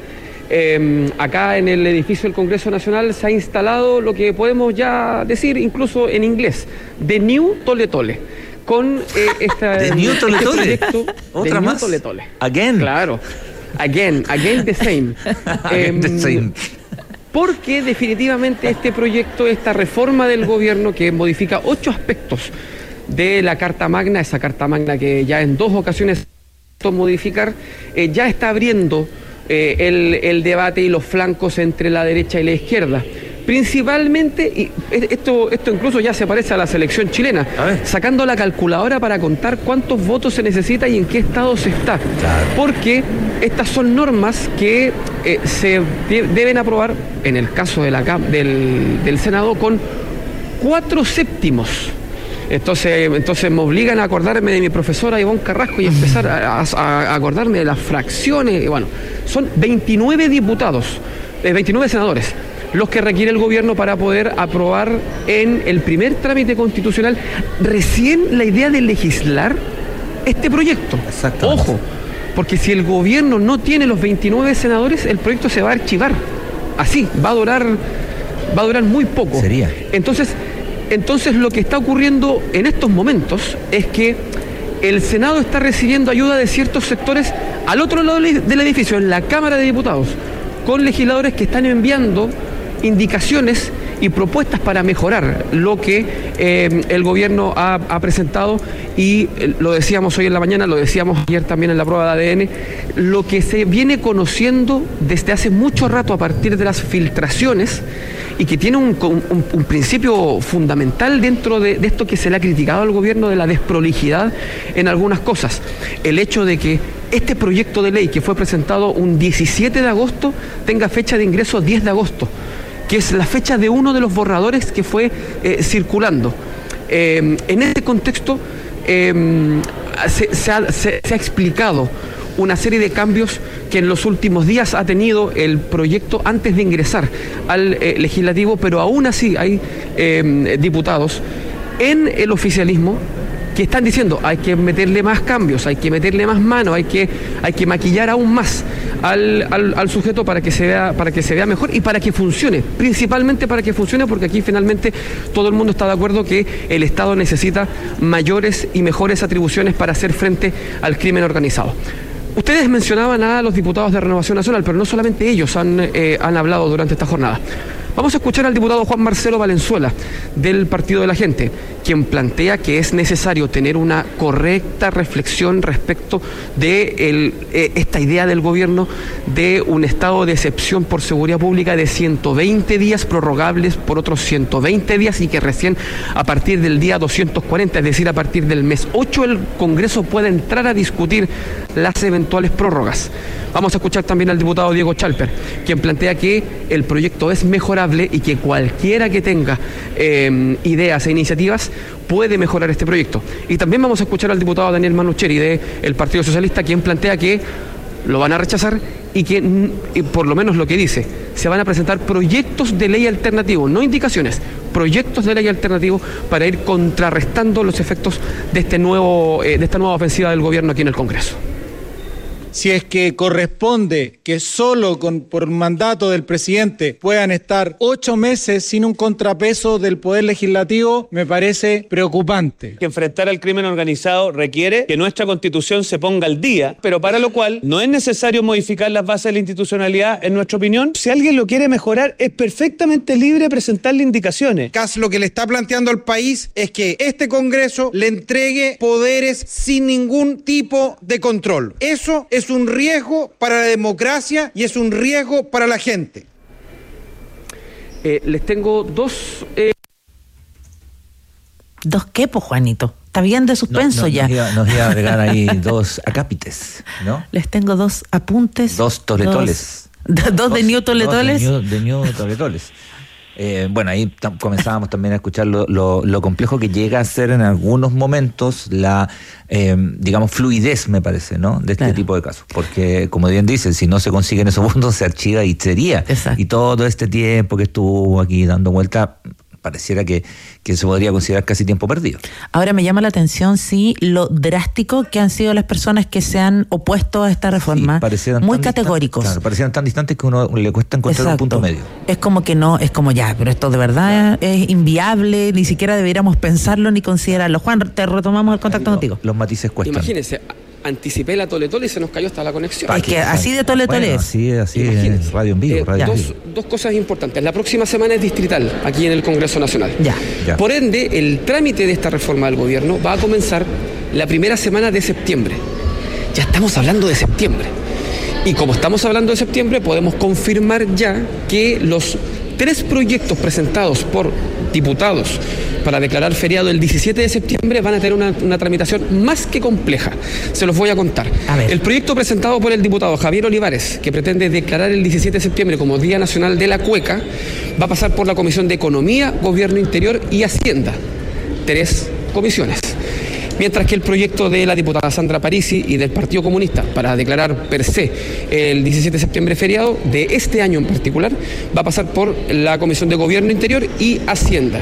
Eh, acá en el edificio del Congreso Nacional se ha instalado lo que podemos ya decir incluso en inglés, The New Tole Tole. Con eh, esta, The New Tole este Tole. proyecto ¿Otra The más? New Tole Tole. Again. Claro. Again, again the same. Again the same. Porque definitivamente este proyecto, esta reforma del gobierno que modifica ocho aspectos de la Carta Magna, esa Carta Magna que ya en dos ocasiones modificar, eh, ya está abriendo eh, el, el debate y los flancos entre la derecha y la izquierda. Principalmente, y esto, esto incluso ya se parece a la selección chilena, sacando la calculadora para contar cuántos votos se necesita y en qué estado se está. Claro. Porque estas son normas que eh, se de, deben aprobar, en el caso de la, del, del Senado, con cuatro séptimos. Entonces, entonces me obligan a acordarme de mi profesora Ivonne Carrasco y empezar a, a, a acordarme de las fracciones. Y bueno, son veintinueve diputados, eh, veintinueve senadores, los que requiere el gobierno para poder aprobar en el primer trámite constitucional recién la idea de legislar este proyecto. Ojo, porque si el gobierno no tiene los veintinueve senadores, el proyecto se va a archivar. Así, va a durar, va a durar muy poco. Sería. Entonces... Entonces lo que está ocurriendo en estos momentos es que el Senado está recibiendo ayuda de ciertos sectores al otro lado del edificio, en la Cámara de Diputados, con legisladores que están enviando indicaciones y propuestas para mejorar lo que eh, el gobierno ha, ha presentado y eh, lo decíamos hoy en la mañana, lo decíamos ayer también en la prueba de A D N, lo que se viene conociendo desde hace mucho rato a partir de las filtraciones y que tiene un, un, un principio fundamental dentro de, de esto que se le ha criticado al gobierno, de la desprolijidad en algunas cosas. El hecho de que este proyecto de ley que fue presentado un diecisiete de agosto tenga fecha de ingreso diez de agosto. que es la fecha de uno de los borradores que fue eh, circulando. Eh, en este contexto eh, se, se, ha, se, se ha explicado una serie de cambios que en los últimos días ha tenido el proyecto antes de ingresar al eh, legislativo, pero aún así hay eh, diputados en el oficialismo que están diciendo hay que meterle más cambios, hay que meterle más mano, hay que, hay que maquillar aún más al, al, al sujeto para que se vea, para que se vea mejor y para que funcione, principalmente para que funcione, porque aquí finalmente todo el mundo está de acuerdo que el Estado necesita mayores y mejores atribuciones para hacer frente al crimen organizado. Ustedes mencionaban a los diputados de Renovación Nacional, pero no solamente ellos han, eh, han hablado durante esta jornada. Vamos a escuchar al diputado Juan Marcelo Valenzuela, del Partido de la Gente, quien plantea que es necesario tener una correcta reflexión respecto de el, eh, esta idea del gobierno de un estado de excepción por seguridad pública de ciento veinte días prorrogables por otros ciento veinte días y que recién a partir del día doscientos cuarenta, es decir, a partir del mes ocho, el Congreso puede entrar a discutir las eventuales prórrogas. Vamos a escuchar también al diputado Diego Chalper, quien plantea que el proyecto es mejorable y que cualquiera que tenga eh, ideas e iniciativas puede mejorar este proyecto. Y también vamos a escuchar al diputado Daniel Manucheri del Partido Socialista, quien plantea que lo van a rechazar y que, y por lo menos lo que dice, se van a presentar proyectos de ley alternativo, no indicaciones, proyectos de ley alternativo para ir contrarrestando los efectos de, este nuevo, eh, de esta nueva ofensiva del gobierno aquí en el Congreso. Si es que corresponde que solo con, por mandato del presidente puedan estar ocho meses sin un contrapeso del Poder Legislativo, me parece preocupante. Que enfrentar al crimen organizado requiere que nuestra Constitución se ponga al día, pero para lo cual no es necesario modificar las bases de la institucionalidad, en nuestra opinión. Si alguien lo quiere mejorar, es perfectamente libre de presentarle indicaciones. Cas lo que le está planteando al país es que este Congreso le entregue poderes sin ningún tipo de control. Eso es Es un riesgo para la democracia y es un riesgo para la gente. Eh, les tengo dos... Eh... ¿Dos qué, pues, Juanito? Está bien de suspenso no, no, ya. Nos iba, nos iba a agregar ahí dos acápites, ¿no? Les tengo dos apuntes. Dos toletoles. Dos, dos, dos de New Toletoles. Dos de New, de New Toletoles. Eh, bueno, ahí comenzábamos también a escuchar lo, lo, lo complejo que llega a ser en algunos momentos la, eh, digamos, fluidez, me parece, ¿no? De este claro. tipo de casos. Porque, como bien dicen, si no se consiguen esos puntos, se archiva y sería. Exacto. Y todo este tiempo que estuvo aquí dando vuelta, pareciera que, que se podría considerar casi tiempo perdido. Ahora me llama la atención, sí, lo drástico que han sido las personas que se han opuesto a esta reforma. Sí, muy categóricos. Claro, parecieran tan distantes que uno le cuesta encontrar Exacto. un punto medio. Es como que no, es como ya, pero esto de verdad claro. es inviable, ni siquiera deberíamos pensarlo ni considerarlo. Juan, te retomamos el contacto los, contigo. Los matices cuestan. Imagínense, anticipé la toletole y se nos cayó hasta la conexión. Es que así de toletole bueno, así, así es radio en vivo. Eh, radio dos, en vivo. dos cosas importantes. La próxima semana es distrital aquí en el Congreso Nacional. Ya. ya. Por ende, el trámite de esta reforma del gobierno va a comenzar la primera semana de septiembre. Ya estamos hablando de septiembre. Y como estamos hablando de septiembre, podemos confirmar ya que los tres proyectos presentados por diputados para declarar feriado el diecisiete de septiembre van a tener una, una tramitación más que compleja. Se los voy a contar. A ver. El proyecto presentado por el diputado Javier Olivares, que pretende declarar el diecisiete de septiembre como Día Nacional de la Cueca, va a pasar por la Comisión de Economía, Gobierno Interior y Hacienda. Tres comisiones. Mientras que el proyecto de la diputada Sandra Parisi y del Partido Comunista para declarar per se el diecisiete de septiembre feriado, de este año en particular, va a pasar por la Comisión de Gobierno Interior y Hacienda.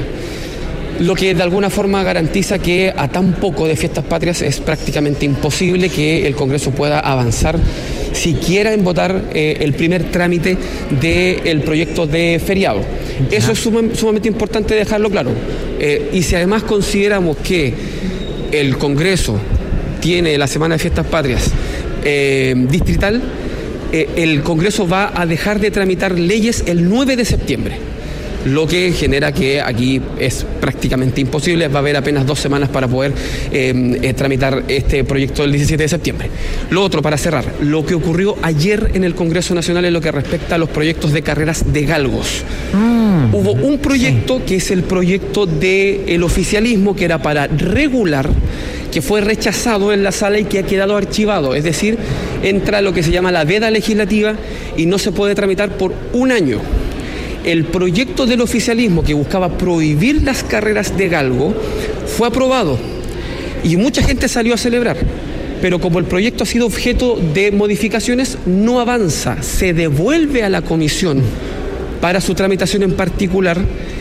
Lo que de alguna forma garantiza que a tan poco de fiestas patrias es prácticamente imposible que el Congreso pueda avanzar siquiera en votar eh, el primer trámite del proyecto de feriado. Ya. Eso es sum- sumamente importante dejarlo claro. Eh, y si además consideramos que el Congreso tiene la Semana de Fiestas Patrias eh, distrital, eh, el Congreso va a dejar de tramitar leyes el nueve de septiembre. Lo que genera que aquí es prácticamente imposible, va a haber apenas dos semanas para poder eh, eh, tramitar este proyecto del diecisiete de septiembre. Lo otro, para cerrar, lo que ocurrió ayer en el Congreso Nacional en lo que respecta a los proyectos de carreras de galgos. Mm, Hubo un proyecto sí. que es el proyecto del oficialismo, que era para regular, que fue rechazado en la sala y que ha quedado archivado. Es decir, entra lo que se llama la veda legislativa y no se puede tramitar por un año. el proyecto del oficialismo que buscaba prohibir las carreras de galgo fue aprobado y mucha gente salió a celebrar. Pero como el proyecto ha sido objeto de modificaciones, no avanza, se devuelve a la comisión para su tramitación en particular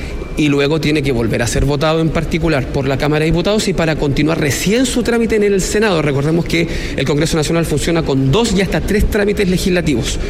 y luego tiene que volver a ser votado en particular por la Cámara de Diputados y para continuar recién su trámite en el Senado. Recordemos que el Congreso Nacional funciona con dos y hasta tres trámites legislativos.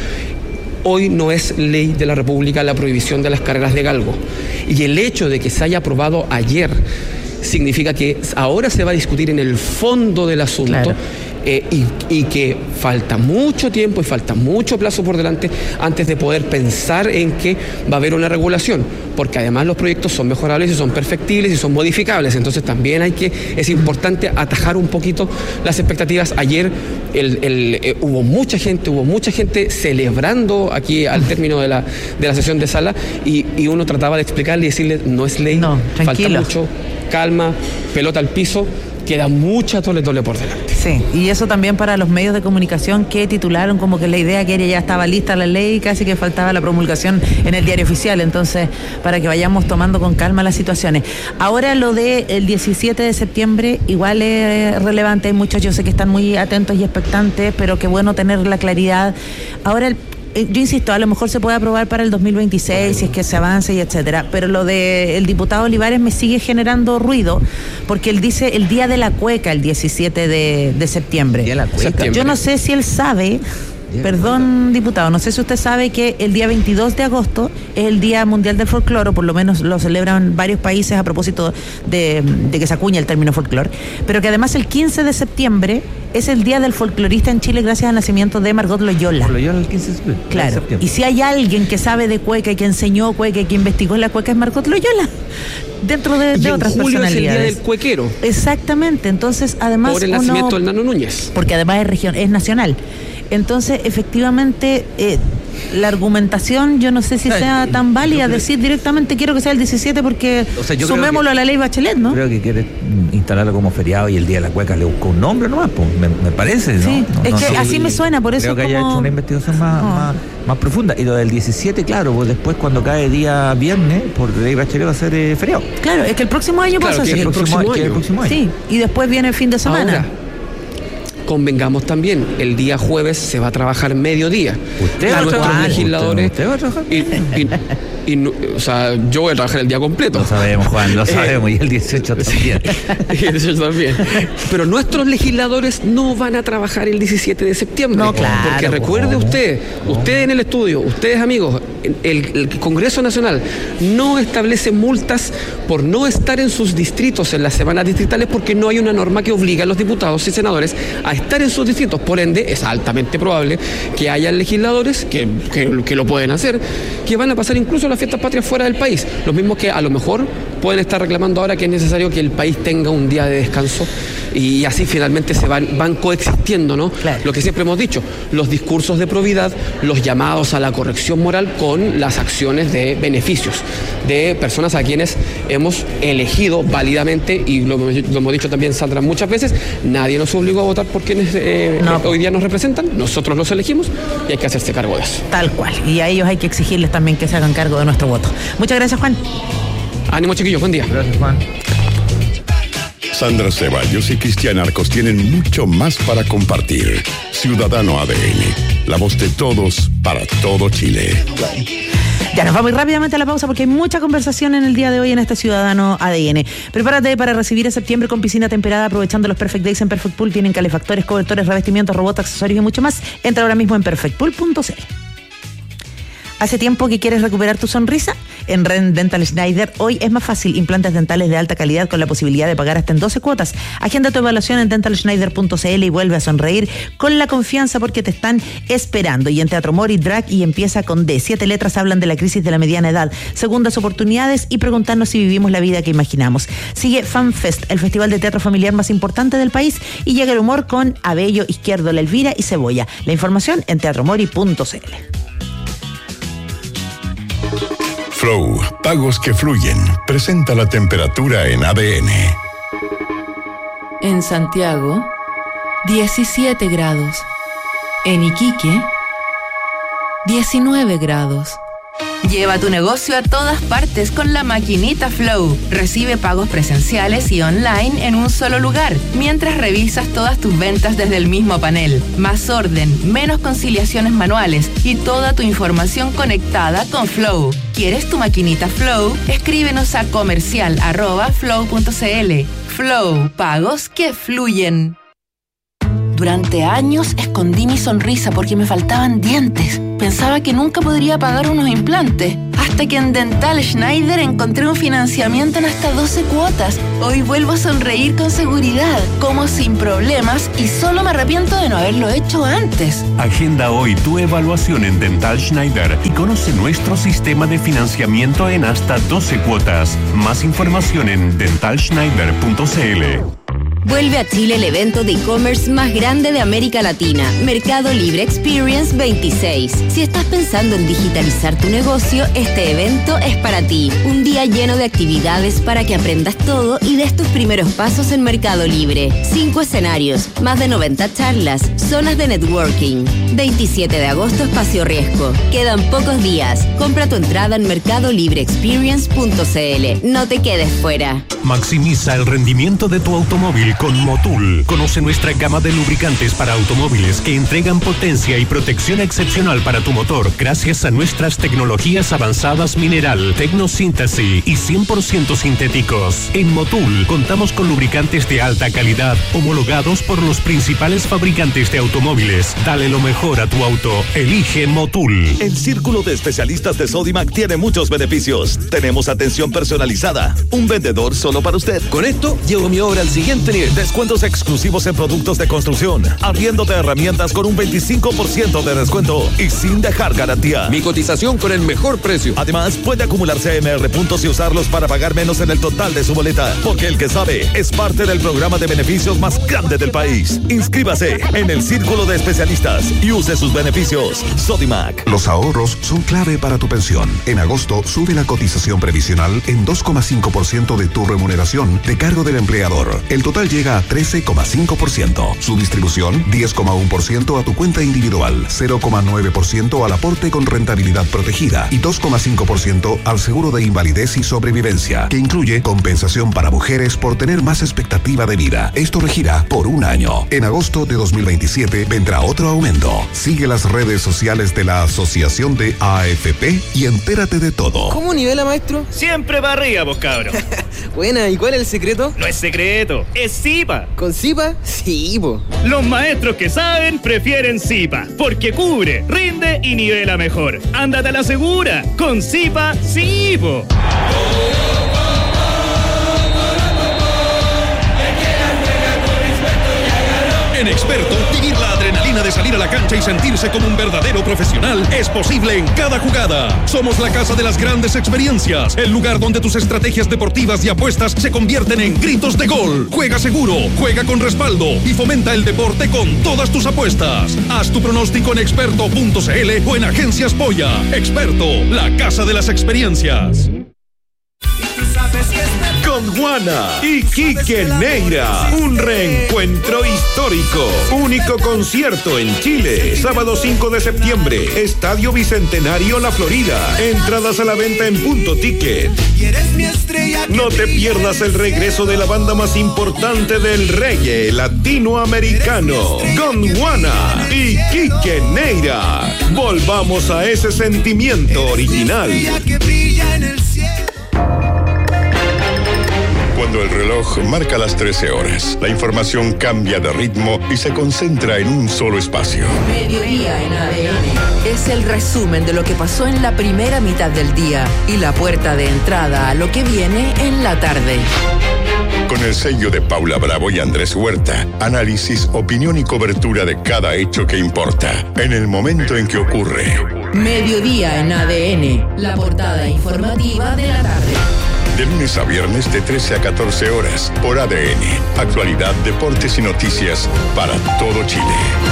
Hoy no es ley de la República la prohibición de las carreras de galgo. Y el hecho de que se haya aprobado ayer significa que ahora se va a discutir en el fondo del asunto. Claro. Eh, y, y que falta mucho tiempo y falta mucho plazo por delante antes de poder pensar en que va a haber una regulación, porque además los proyectos son mejorables y son perfectibles y son modificables, entonces también hay que, es importante atajar un poquito las expectativas. Ayer el, el, eh, hubo mucha gente, hubo mucha gente celebrando aquí al término de la, de la sesión de sala y, y uno trataba de explicarle y decirle, no es ley, no, falta mucho, calma, pelota al piso. Queda mucha tole tole por delante. Sí, y eso también para los medios de comunicación que titularon como que la idea que ya estaba lista la ley, casi que faltaba la promulgación en el diario oficial, entonces para que vayamos tomando con calma las situaciones. Ahora lo del diecisiete de septiembre igual es relevante, hay muchos, yo sé que están muy atentos y expectantes, pero qué bueno tener la claridad. Ahora el Yo insisto, a lo mejor se puede aprobar para el dos mil veintiséis si es que se avance y etcétera, pero lo del diputado Olivares me sigue generando ruido porque él dice el día de la cueca, el diecisiete de septiembre. ¿Día de la cueca? Septiembre. Yo no sé si él sabe, perdón diputado, no sé si usted sabe que el día veintidós de agosto es el Día Mundial del Folclore, por lo menos lo celebran varios países a propósito de, de que se acuña el término folclore, pero que además el quince de septiembre es el Día del Folclorista en Chile gracias al nacimiento de Margot Loyola. Loyola el quince de septiembre. Claro, y si hay alguien que sabe de cueca y que enseñó cueca y que investigó la cueca es Margot Loyola, dentro de, de otras julio personalidades. Es el Día del Cuequero. Exactamente, entonces además por el uno, nacimiento del Nano Núñez. Porque además es región, es nacional. Entonces, efectivamente, eh, la argumentación, yo no sé si sea tan válida decir directamente quiero que sea el diecisiete porque o sea, sumémoslo que, a la ley Bachelet, ¿no? Creo que quiere instalarlo como feriado y el Día de la Cueca le buscó un nombre nomás, pues, me, me parece, ¿no? Sí, no, es no, que no, así sí, me suena, por eso creo que como... haya hecho una investigación más, oh. más, más profunda. Y lo del diecisiete, claro, pues después cuando cae día viernes, por ley Bachelet va a ser eh, feriado. Claro, es que el próximo año claro, pasa así. El, el próximo, año. el próximo año. Sí, y después viene el fin de semana. Ahora, convengamos también, el día jueves se va a trabajar mediodía. ¿Usted a nuestros trabajar? legisladores. ¿Usted va a trabajar? Y, y, y, y, o sea, yo voy a trabajar el día completo. Lo sabemos, Juan, lo sabemos. Eh, y el dieciocho también. Y el dieciocho también. Pero nuestros legisladores no van a trabajar el diecisiete de septiembre. No, claro. Porque recuerde ¿cómo? usted, ¿Cómo? usted en el estudio, ustedes amigos, el, el Congreso Nacional no establece multas por no estar en sus distritos en las semanas distritales porque no hay una norma que obliga a los diputados y senadores a estar en sus distritos. Por ende, es altamente probable que haya legisladores que, que, que lo pueden hacer, que van a pasar incluso las fiestas patrias fuera del país. Los mismos que a lo mejor pueden estar reclamando ahora que es necesario que el país tenga un día de descanso y así finalmente se van, van coexistiendo, ¿no? Claro. Lo que siempre hemos dicho, los discursos de probidad, los llamados a la corrección moral con las acciones de beneficios de personas a quienes hemos elegido válidamente y lo, lo hemos dicho también, Sandra, muchas veces, nadie nos obligó a votar por quienes eh, no. hoy día nos representan, nosotros los elegimos y hay que hacerse cargo de eso. Tal cual, y a ellos hay que exigirles también que se hagan cargo de nuestro voto. Muchas gracias, Juan. Ánimo, chiquillos, buen día. Gracias, Juan. Sandra Ceballos y Cristian Arcos tienen mucho más para compartir. Ciudadano A D N, la voz de todos para todo Chile. Ya nos vamos rápidamente a la pausa porque hay mucha conversación en el día de hoy en este Ciudadano A D N. Prepárate para recibir a septiembre con piscina temperada aprovechando los Perfect Days en Perfect Pool. Tienen calefactores, cobertores, revestimientos, robots, accesorios y mucho más. Entra ahora mismo en perfect pool punto c l. ¿Hace tiempo que quieres recuperar tu sonrisa? En Ren Dental Schneider hoy es más fácil. Implantes dentales de alta calidad con la posibilidad de pagar hasta en doce cuotas. Agenda tu evaluación en dental schneider punto c l y vuelve a sonreír con la confianza porque te están esperando. Y en Teatro Mori, Drag y empieza con D. Siete letras hablan de la crisis de la mediana edad, segundas oportunidades y preguntarnos si vivimos la vida que imaginamos. Sigue FanFest, el festival de teatro familiar más importante del país, y llega el humor con Abello, Izquierdo, La Elvira y Cebolla. La información en teatro mori punto c l. Flow, pagos que fluyen, presenta la temperatura en A D N. En Santiago, diecisiete grados. En Iquique, diecinueve grados. Lleva tu negocio a todas partes con la maquinita Flow. Recibe pagos presenciales y online en un solo lugar, mientras revisas todas tus ventas desde el mismo panel. Más orden, menos conciliaciones manuales y toda tu información conectada con Flow. ¿Quieres tu maquinita Flow? Escríbenos a comercial arroba flow punto cl. Flow, pagos que fluyen. Durante años escondí mi sonrisa porque me faltaban dientes. Pensaba que nunca podría pagar unos implantes. Hasta que en Dental Schneider encontré un financiamiento en hasta doce cuotas. Hoy vuelvo a sonreír con seguridad, como sin problemas, y solo me arrepiento de no haberlo hecho antes. Agenda hoy tu evaluación en Dental Schneider y conoce nuestro sistema de financiamiento en hasta doce cuotas. Más información en dental schneider punto cl. Vuelve a Chile el evento de e-commerce más grande de América Latina, Mercado Libre Experience veintiséis. Si estás pensando en digitalizar tu negocio, este evento es para ti. Un día lleno de actividades para que aprendas todo y des tus primeros pasos en Mercado Libre. Cinco escenarios, más de noventa charlas, zonas de networking. veintisiete de agosto, Espacio Riesgo. Quedan pocos días. Compra tu entrada en mercado libre experience punto cl. No te quedes fuera. Maximiza el rendimiento de tu automóvil con Motul. Conoce nuestra gama de lubricantes para automóviles que entregan potencia y protección excepcional para tu motor gracias a nuestras tecnologías avanzadas mineral, tecnosíntesis y cien por ciento sintéticos. En Motul contamos con lubricantes de alta calidad homologados por los principales fabricantes de automóviles. Dale lo mejor a tu auto. Elige Motul. El Círculo de Especialistas de Sodimac tiene muchos beneficios. Tenemos atención personalizada, un vendedor solo para usted. Con esto llevo mi obra al siguiente nivel. Descuentos exclusivos en productos de construcción, arriendo de herramientas con un veinticinco por ciento de descuento y sin dejar garantía. Mi cotización con el mejor precio. Además, puede acumular C M R puntos y usarlos para pagar menos en el total de su boleta, porque el que sabe es parte del programa de beneficios más grande del país. Inscríbase en el Círculo de Especialistas y use sus beneficios. Sodimac. Los ahorros son clave para tu pensión. En agosto sube la cotización previsional en dos coma cinco por ciento de tu remuneración de cargo del empleador. El total llega a trece coma cinco por ciento. Su distribución, diez coma uno por ciento a tu cuenta individual, cero coma nueve por ciento al aporte con rentabilidad protegida y dos coma cinco por ciento al seguro de invalidez y sobrevivencia, que incluye compensación para mujeres por tener más expectativa de vida. Esto regirá por un año. En agosto de dos mil veintisiete vendrá otro aumento. Sigue las redes sociales de la Asociación de A F P y entérate de todo. ¿Cómo nivela, maestro? Siempre para arriba, vos cabros. Buena, ¿y cuál es el secreto? No es secreto, es Zipa. ¿Con Zipa? Sí, po. Los maestros que saben prefieren Zipa, porque cubre, rinde y nivela mejor. Ándate a la segura, con Zipa, sí, po. En Experto, vivir la adrenalina de salir a la cancha y sentirse como un verdadero profesional es posible en cada jugada. Somos la casa de las grandes experiencias, el lugar donde tus estrategias deportivas y apuestas se convierten en gritos de gol. Juega seguro, juega con respaldo y fomenta el deporte con todas tus apuestas. Haz tu pronóstico en experto punto cl o en Agencias Polla. Experto, la casa de las experiencias. Con Juana y Quique Neira, un reencuentro histórico. Único concierto en Chile, sábado cinco de septiembre, Estadio Bicentenario La Florida. Entradas a la venta en Punto Ticket. No te pierdas el regreso de la banda más importante del reggae latinoamericano, Gondwana y Quique Neira. Volvamos a ese sentimiento original. Cuando el reloj marca las trece horas, la información cambia de ritmo y se concentra en un solo espacio. Mediodía en A D N. Es el resumen de lo que pasó en la primera mitad del día y la puerta de entrada a lo que viene en la tarde. Con el sello de Paula Bravo y Andrés Huerta, análisis, opinión y cobertura de cada hecho que importa, en el momento en que ocurre. Mediodía en A D N, la portada informativa de la tarde. De lunes a viernes de trece a catorce horas por A D N. Actualidad, deportes y noticias para todo Chile.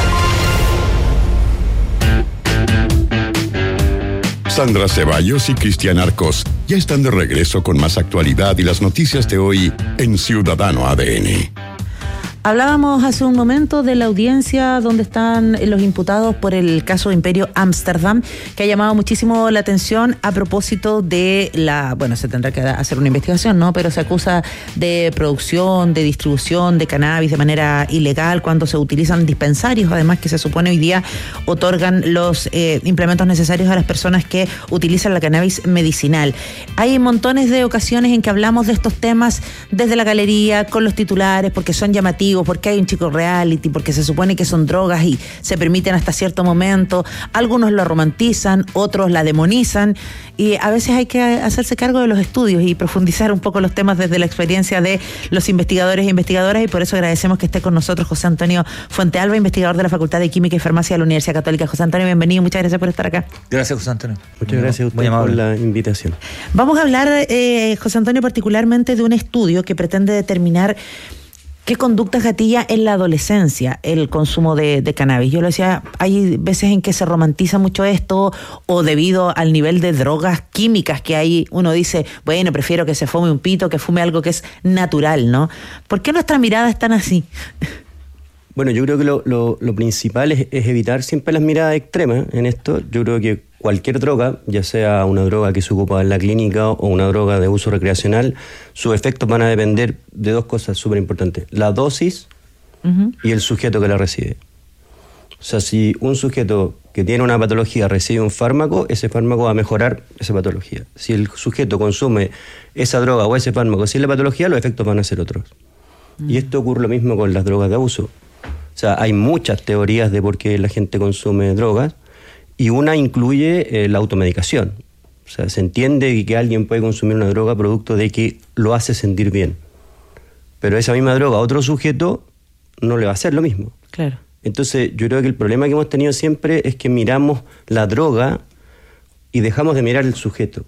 Sandra Ceballos y Cristian Arcos ya están de regreso con más actualidad y las noticias de hoy en Ciudadano A D N. Hablábamos hace un momento de la audiencia donde están los imputados por el caso Imperio Ámsterdam, que ha llamado muchísimo la atención a propósito de la, bueno, se tendrá que hacer una investigación, ¿no? Pero se acusa de producción, de distribución de cannabis de manera ilegal cuando se utilizan dispensarios, además que se supone hoy día otorgan los eh, implementos necesarios a las personas que utilizan la cannabis medicinal. Hay montones de ocasiones en que hablamos de estos temas desde la galería, con los titulares, porque son llamativos, porque hay un chico reality, porque se supone que son drogas y se permiten hasta cierto momento. Algunos lo romantizan, otros la demonizan, y a veces hay que hacerse cargo de los estudios y profundizar un poco los temas desde la experiencia de los investigadores e investigadoras, y por eso agradecemos que esté con nosotros José Antonio Fuentealba, investigador de la Facultad de Química y Farmacia de la Universidad Católica. José Antonio, bienvenido, muchas gracias por estar acá. Gracias, José Antonio. Muchas muy gracias a usted por la invitación. Vamos a hablar, eh, José Antonio, particularmente de un estudio que pretende determinar ¿qué conductas gatilla en la adolescencia el consumo de, de cannabis? Yo lo decía, hay veces en que se romantiza mucho esto, o debido al nivel de drogas químicas que hay, uno dice, bueno, prefiero que se fume un pito, que fume algo que es natural, ¿no? ¿Por qué nuestra mirada es tan así? Bueno, yo creo que lo, lo, lo principal es, es evitar siempre las miradas extremas en esto. Yo creo que cualquier droga, ya sea una droga que se ocupa en la clínica o una droga de uso recreacional, sus efectos van a depender de dos cosas súper importantes: la dosis uh-huh. y el sujeto que la recibe. O sea, si un sujeto que tiene una patología recibe un fármaco, ese fármaco va a mejorar esa patología. Si el sujeto consume esa droga o ese fármaco sin la patología, los efectos van a ser otros. Uh-huh. Y esto ocurre lo mismo con las drogas de abuso. O sea, hay muchas teorías de por qué la gente consume drogas, y una incluye eh, la automedicación. O sea, se entiende que alguien puede consumir una droga producto de que lo hace sentir bien. Pero esa misma droga a otro sujeto no le va a hacer lo mismo. Claro. Entonces, yo creo que el problema que hemos tenido siempre es que miramos la droga y dejamos de mirar el sujeto.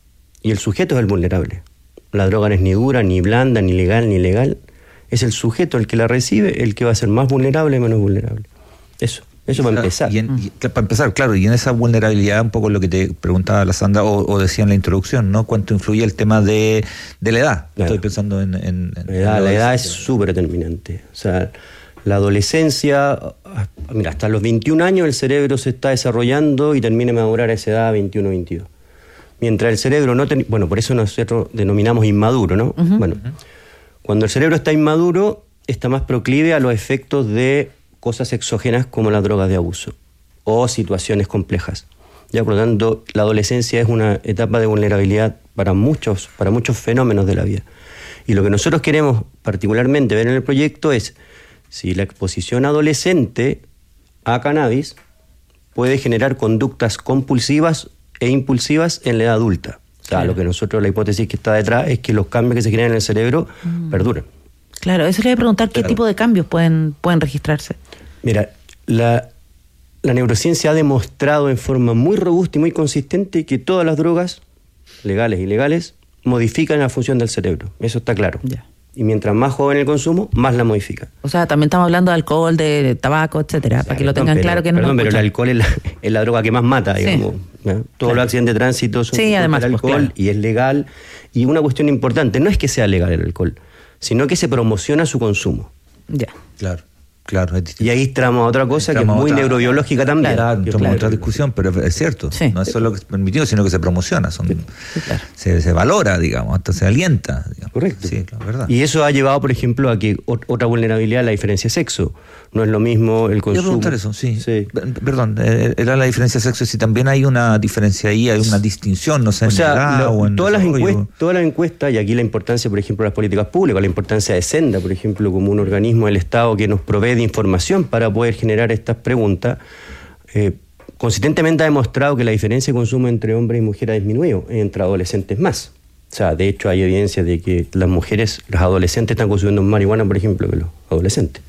Y el sujeto es el vulnerable. La droga no es ni dura, ni blanda, ni legal, ni ilegal. Es el sujeto el que la recibe, el que va a ser más vulnerable y menos vulnerable. Eso. Eso para empezar. Y en, y, para empezar, claro, y en esa vulnerabilidad, un poco lo que te preguntaba la Sandra, o, o decía en la introducción, ¿no? ¿Cuánto influye el tema de, de la edad? Claro. Estoy pensando en... en, en la edad, la edad es súper determinante. O sea, la adolescencia, mira, hasta los veintiún años el cerebro se está desarrollando y termina de madurar a esa edad, veintiuno, veintidós. Mientras el cerebro no... Ten, bueno, por eso nosotros denominamos inmaduro, ¿no? Uh-huh. Bueno, uh-huh. Cuando el cerebro está inmaduro, está más proclive a los efectos de cosas exógenas como las drogas de abuso o situaciones complejas. Ya, por lo tanto, la adolescencia es una etapa de vulnerabilidad para muchos, para muchos fenómenos de la vida. Y lo que nosotros queremos particularmente ver en el proyecto es si la exposición adolescente a cannabis puede generar conductas compulsivas e impulsivas en la edad adulta. O sea, claro. Lo que nosotros, la hipótesis que está detrás es que los cambios que se generan en el cerebro mm. perduran. Claro, eso le voy a preguntar, ¿qué claro. tipo de cambios pueden, pueden registrarse? Mira, la, la neurociencia ha demostrado en forma muy robusta y muy consistente que todas las drogas, legales e ilegales, modifican la función del cerebro. Eso está claro. Ya. Y mientras más joven el consumo, más la modifica. O sea, también estamos hablando de alcohol, de tabaco, etcétera, o sea, para que lo tengan pero, claro que no Perdón, lo pero el alcohol es la, es la droga que más mata, sí. digamos. ¿no? Todos claro. los accidentes de tránsito son sí, además, el alcohol, pues, claro. y es legal. Y una cuestión importante, no es que sea legal el alcohol, sino que se promociona su consumo. Ya. Claro, claro. Y ahí entramos a otra cosa entramos que es muy otra, neurobiológica también. Claro, entramos claro. a otra discusión, pero es cierto. Sí. No es solo que es permitido, sino que se promociona. Son, sí, claro. se, se valora, digamos, hasta se alienta. Digamos. Correcto. Sí, la verdad. Y eso ha llevado, por ejemplo, a que otra vulnerabilidad, la diferencia de sexo. No es lo mismo el consumo. Yo preguntar eso, sí. sí. Perdón, era la diferencia de sexo, si también hay una diferencia ahí, hay una distinción, no sé, o sea, en edad, lo, o en todas, las encuestas, todas las encuestas, y aquí la importancia, por ejemplo, de las políticas públicas, la importancia de Senda, por ejemplo, como un organismo del Estado que nos provee de información para poder generar estas preguntas, eh, consistentemente ha demostrado que la diferencia de consumo entre hombres y mujeres ha disminuido, entre adolescentes más. O sea, de hecho hay evidencia de que las mujeres, las adolescentes están consumiendo más marihuana, por ejemplo, que los adolescentes.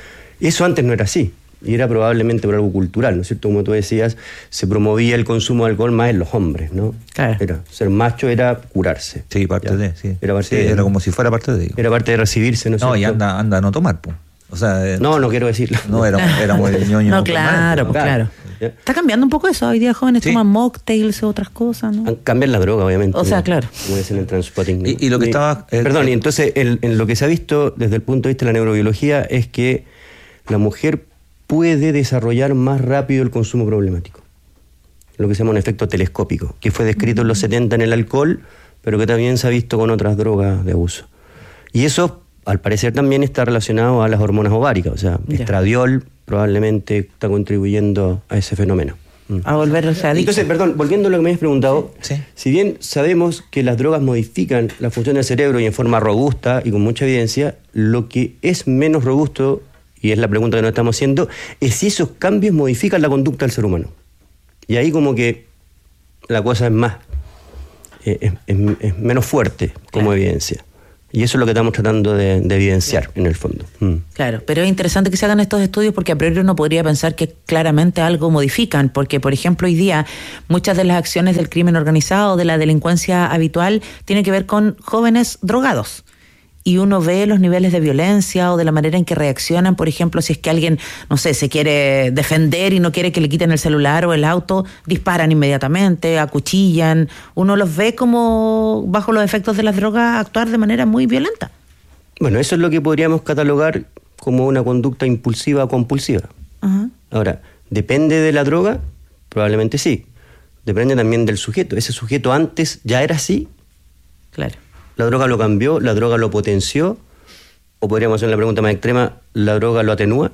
Eso antes no era así, y era probablemente por algo cultural, ¿no es cierto? Como tú decías, se promovía el consumo de alcohol más en los hombres, ¿no? Claro. Era, ser macho era curarse. Sí, parte ¿ya? de, sí. Era, parte sí, de, era como si fuera parte de. Era parte de recibirse, ¿no es No, cierto? y anda, anda a no tomar, pues. O sea, eh, no, no quiero decirlo. No, era, era muy ñoño. No, claro, pues, claro. claro. Está cambiando un poco eso. Hoy día jóvenes sí. toman mocktails o otras cosas, ¿no? Cambian la droga, obviamente. O sea, ¿no? claro. Como dicen en el Transpotting. ¿no? Y, y lo que y, estaba... Eh, perdón, y entonces el, en lo que se ha visto desde el punto de vista de la neurobiología es que la mujer puede desarrollar más rápido el consumo problemático. Lo que se llama un efecto telescópico, que fue descrito mm. en los setenta en el alcohol, pero que también se ha visto con otras drogas de abuso. Y eso, al parecer, también está relacionado a las hormonas ováricas. O sea, yeah. estradiol probablemente está contribuyendo a ese fenómeno. A volverse adicto. Entonces, perdón, volviendo a lo que me habías preguntado, sí. si bien sabemos que las drogas modifican la función del cerebro y en forma robusta y con mucha evidencia, lo que es menos robusto, y es la pregunta que nos estamos haciendo, es si esos cambios modifican la conducta del ser humano. Y ahí como que la cosa es más, eh, es, es, es menos fuerte como claro. evidencia. Y eso es lo que estamos tratando de, de evidenciar claro. en el fondo. Mm. Claro, pero es interesante que se hagan estos estudios porque a priori uno podría pensar que claramente algo modifican, porque por ejemplo hoy día muchas de las acciones del crimen organizado, de la delincuencia habitual, tienen que ver con jóvenes drogados. Y uno ve los niveles de violencia o de la manera en que reaccionan, por ejemplo, si es que alguien, no sé, se quiere defender y no quiere que le quiten el celular o el auto, disparan inmediatamente, acuchillan. Uno los ve como, bajo los efectos de las drogas, actuar de manera muy violenta. Bueno, eso es lo que podríamos catalogar como una conducta impulsiva o compulsiva. Ajá. Ahora, ¿depende de la droga? Probablemente sí. Depende también del sujeto. ¿Ese sujeto antes ya era así? Claro. ¿La droga lo cambió? ¿La droga lo potenció? O podríamos hacer la pregunta más extrema, ¿la droga lo atenúa?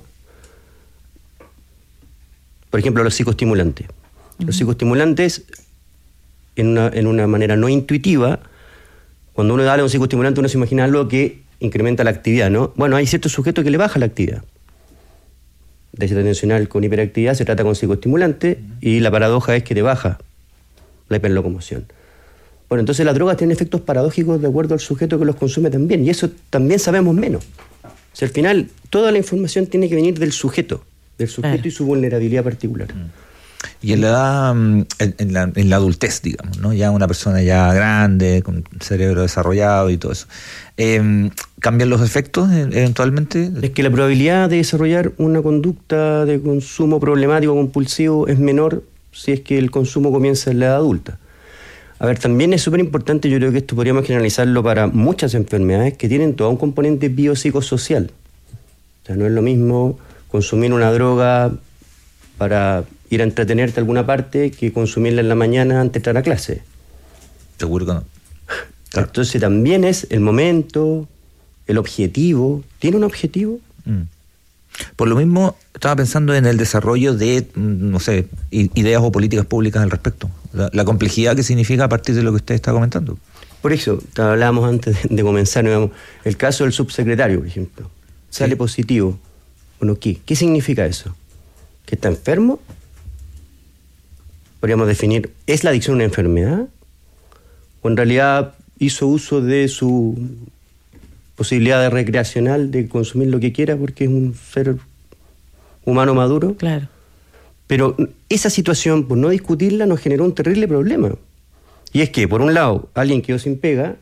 Por ejemplo, los psicoestimulantes. Uh-huh. Los psicoestimulantes, en una, en una manera no intuitiva, cuando uno da a un psicoestimulante, uno se imagina algo que incrementa la actividad, ¿no? Bueno, hay ciertos sujetos que le baja la actividad. Déficit atencional con hiperactividad se trata con psicoestimulante uh-huh. y la paradoja es que te baja la hiperlocomoción. Bueno, entonces las drogas tienen efectos paradójicos de acuerdo al sujeto que los consume también, y eso también sabemos menos. O sea, al final, toda la información tiene que venir del sujeto, del sujeto claro. y su vulnerabilidad particular. Y en la edad, en, en, la, en la adultez, digamos, ¿no? Ya una persona ya grande, con cerebro desarrollado y todo eso. Eh, ¿Cambian los efectos eventualmente? Es que la probabilidad de desarrollar una conducta de consumo problemático compulsivo es menor si es que el consumo comienza en la edad adulta. A ver, también es súper importante, yo creo que esto podríamos generalizarlo para muchas enfermedades que tienen todo un componente biopsicosocial. O sea, no es lo mismo consumir una droga para ir a entretenerte a alguna parte que consumirla en la mañana antes de entrar a clase. Seguro que no. Claro. Entonces también es el momento, el objetivo. ¿Tiene un objetivo? Mm. Por lo mismo, estaba pensando en el desarrollo de, no sé, ideas o políticas públicas al respecto. La, la complejidad que significa a partir de lo que usted está comentando. Por eso, hablábamos antes de, de comenzar, digamos, el caso del subsecretario, por ejemplo. Sale sí. positivo. Bueno, ¿qué? ¿Qué significa eso? ¿Que está enfermo? Podríamos definir, ¿es la adicción una enfermedad? ¿O en realidad hizo uso de su posibilidad de recreacional de consumir lo que quiera porque es un ser humano maduro? Claro. Pero esa situación, por no discutirla, nos generó un terrible problema. Y es que, por un lado, alguien quedó sin pega,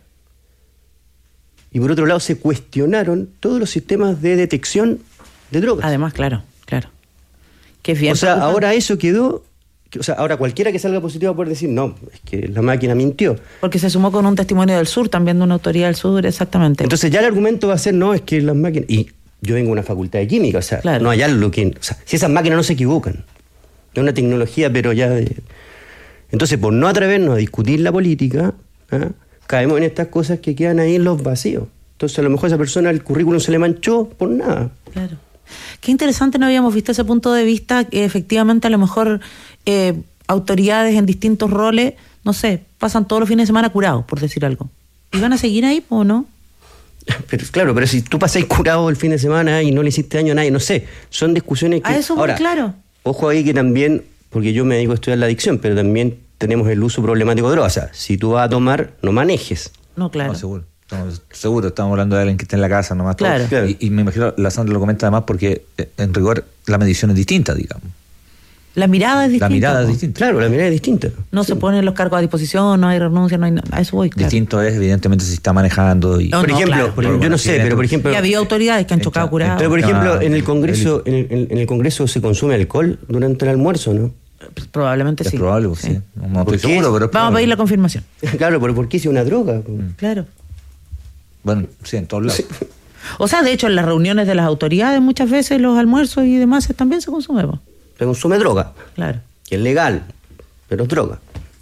y por otro lado, se cuestionaron todos los sistemas de detección de drogas. Además, claro, claro. Que es bien o sea, preocupante. Ahora eso quedó... O sea, ahora cualquiera que salga positivo va a poder decir, no, es que la máquina mintió. Porque se sumó con un testimonio del sur, también de una autoridad del sur, exactamente. Entonces ya el argumento va a ser, no, es que las máquinas... Y yo vengo de una facultad de química, o sea, claro. no hay algo que... O sea, si esas máquinas no se equivocan, es una tecnología, pero ya... De... Entonces, por no atrevernos a discutir la política, ¿eh? caemos en estas cosas que quedan ahí en los vacíos. Entonces, a lo mejor a esa persona el currículum se le manchó por nada. Claro. Qué interesante, no habíamos visto ese punto de vista, que efectivamente a lo mejor eh, autoridades en distintos roles, no sé, pasan todos los fines de semana curados, por decir algo. ¿Y van a seguir ahí o no? Pero claro, pero si tú pasás curado el fin de semana y no le hiciste daño a nadie, no sé, son discusiones que... A eso ahora, muy claro. Ojo ahí que también, porque yo me dedico a estudiar la adicción, pero también tenemos el uso problemático de drogas. O sea, si tú vas a tomar, no manejes. No, claro. No, seguro. Estamos, seguro, estamos hablando de alguien que está en la casa nomás. Claro. claro. Y, y me imagino, la Sandra lo comenta además porque en rigor la medición es distinta, digamos. La mirada es distinta. La mirada po. es distinta. Claro, la mirada es distinta. No se ponen los cargos a disposición, no hay renuncia, no hay nada. A eso voy, claro. Distinto es, evidentemente, si está manejando. Y, No, por no, ejemplo, claro. por ejemplo, yo no sé, pero por ejemplo... Y ha habido autoridades que han chocado curados. Pero por ejemplo, Ah, en el Congreso, en el, en el Congreso se consume alcohol durante el almuerzo, ¿no? Pues probablemente es sí. probable, sí. Sí. No, no ¿Por estoy qué? seguro, pero es Vamos a probable. pedir la confirmación. Claro, pero ¿por qué si una droga? Claro. Bueno, sí, en todos lados. Sí. O sea, de hecho, en las reuniones de las autoridades muchas veces los almuerzos y demás también se consume. po. Se consume droga, Claro. que es legal, pero es droga.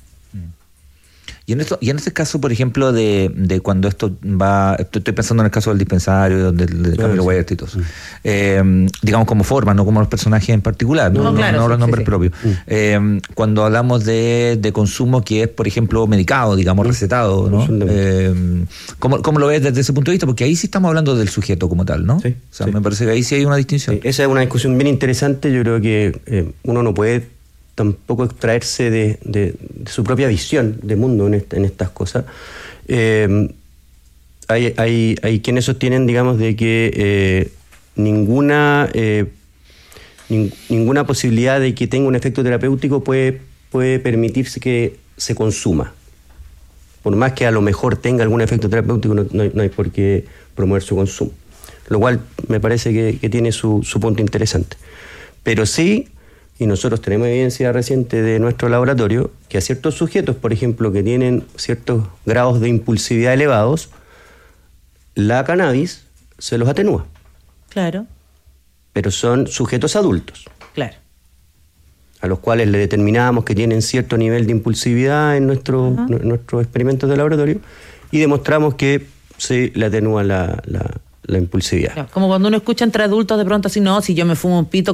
Y en esto, y en este caso, por ejemplo, de, de cuando esto va, estoy pensando en el caso del dispensario, del, del Camilo sí. Huerta y todo eso. Eh, digamos como forma, no como los personajes en particular, no, No, no, claro, no sí, los sí, nombres sí. propios. Eh, cuando hablamos de, de consumo que es, por ejemplo, medicado, digamos, recetado, ¿no? Eh, ¿cómo, ¿Cómo lo ves desde ese punto de vista? Porque ahí sí estamos hablando del sujeto como tal, ¿no? Sí, o sea, sí. me parece que ahí sí hay una distinción. Sí, esa es una discusión bien interesante. Yo creo que eh, uno no puede tampoco extraerse de, de, de su propia visión de mundo en, esta, en estas cosas. Eh, hay, hay, hay quienes sostienen, digamos, de que eh, ninguna eh, nin, ninguna posibilidad de que tenga un efecto terapéutico puede, puede permitirse que se consuma. Por más que a lo mejor tenga algún efecto terapéutico, no, no, hay, no hay por qué promover su consumo. Lo cual me parece que, que tiene su, su punto interesante. Pero sí, y nosotros tenemos evidencia reciente de nuestro laboratorio, que a ciertos sujetos, por ejemplo, que tienen ciertos grados de impulsividad elevados, la cannabis se los atenúa. Claro, Pero son sujetos adultos, claro. a los cuales le determinamos que tienen cierto nivel de impulsividad en nuestro, en nuestros experimentos de laboratorio y demostramos que se le atenúa la, la, la impulsividad. Como cuando uno escucha entre adultos de pronto así, no, si yo me fumo un pito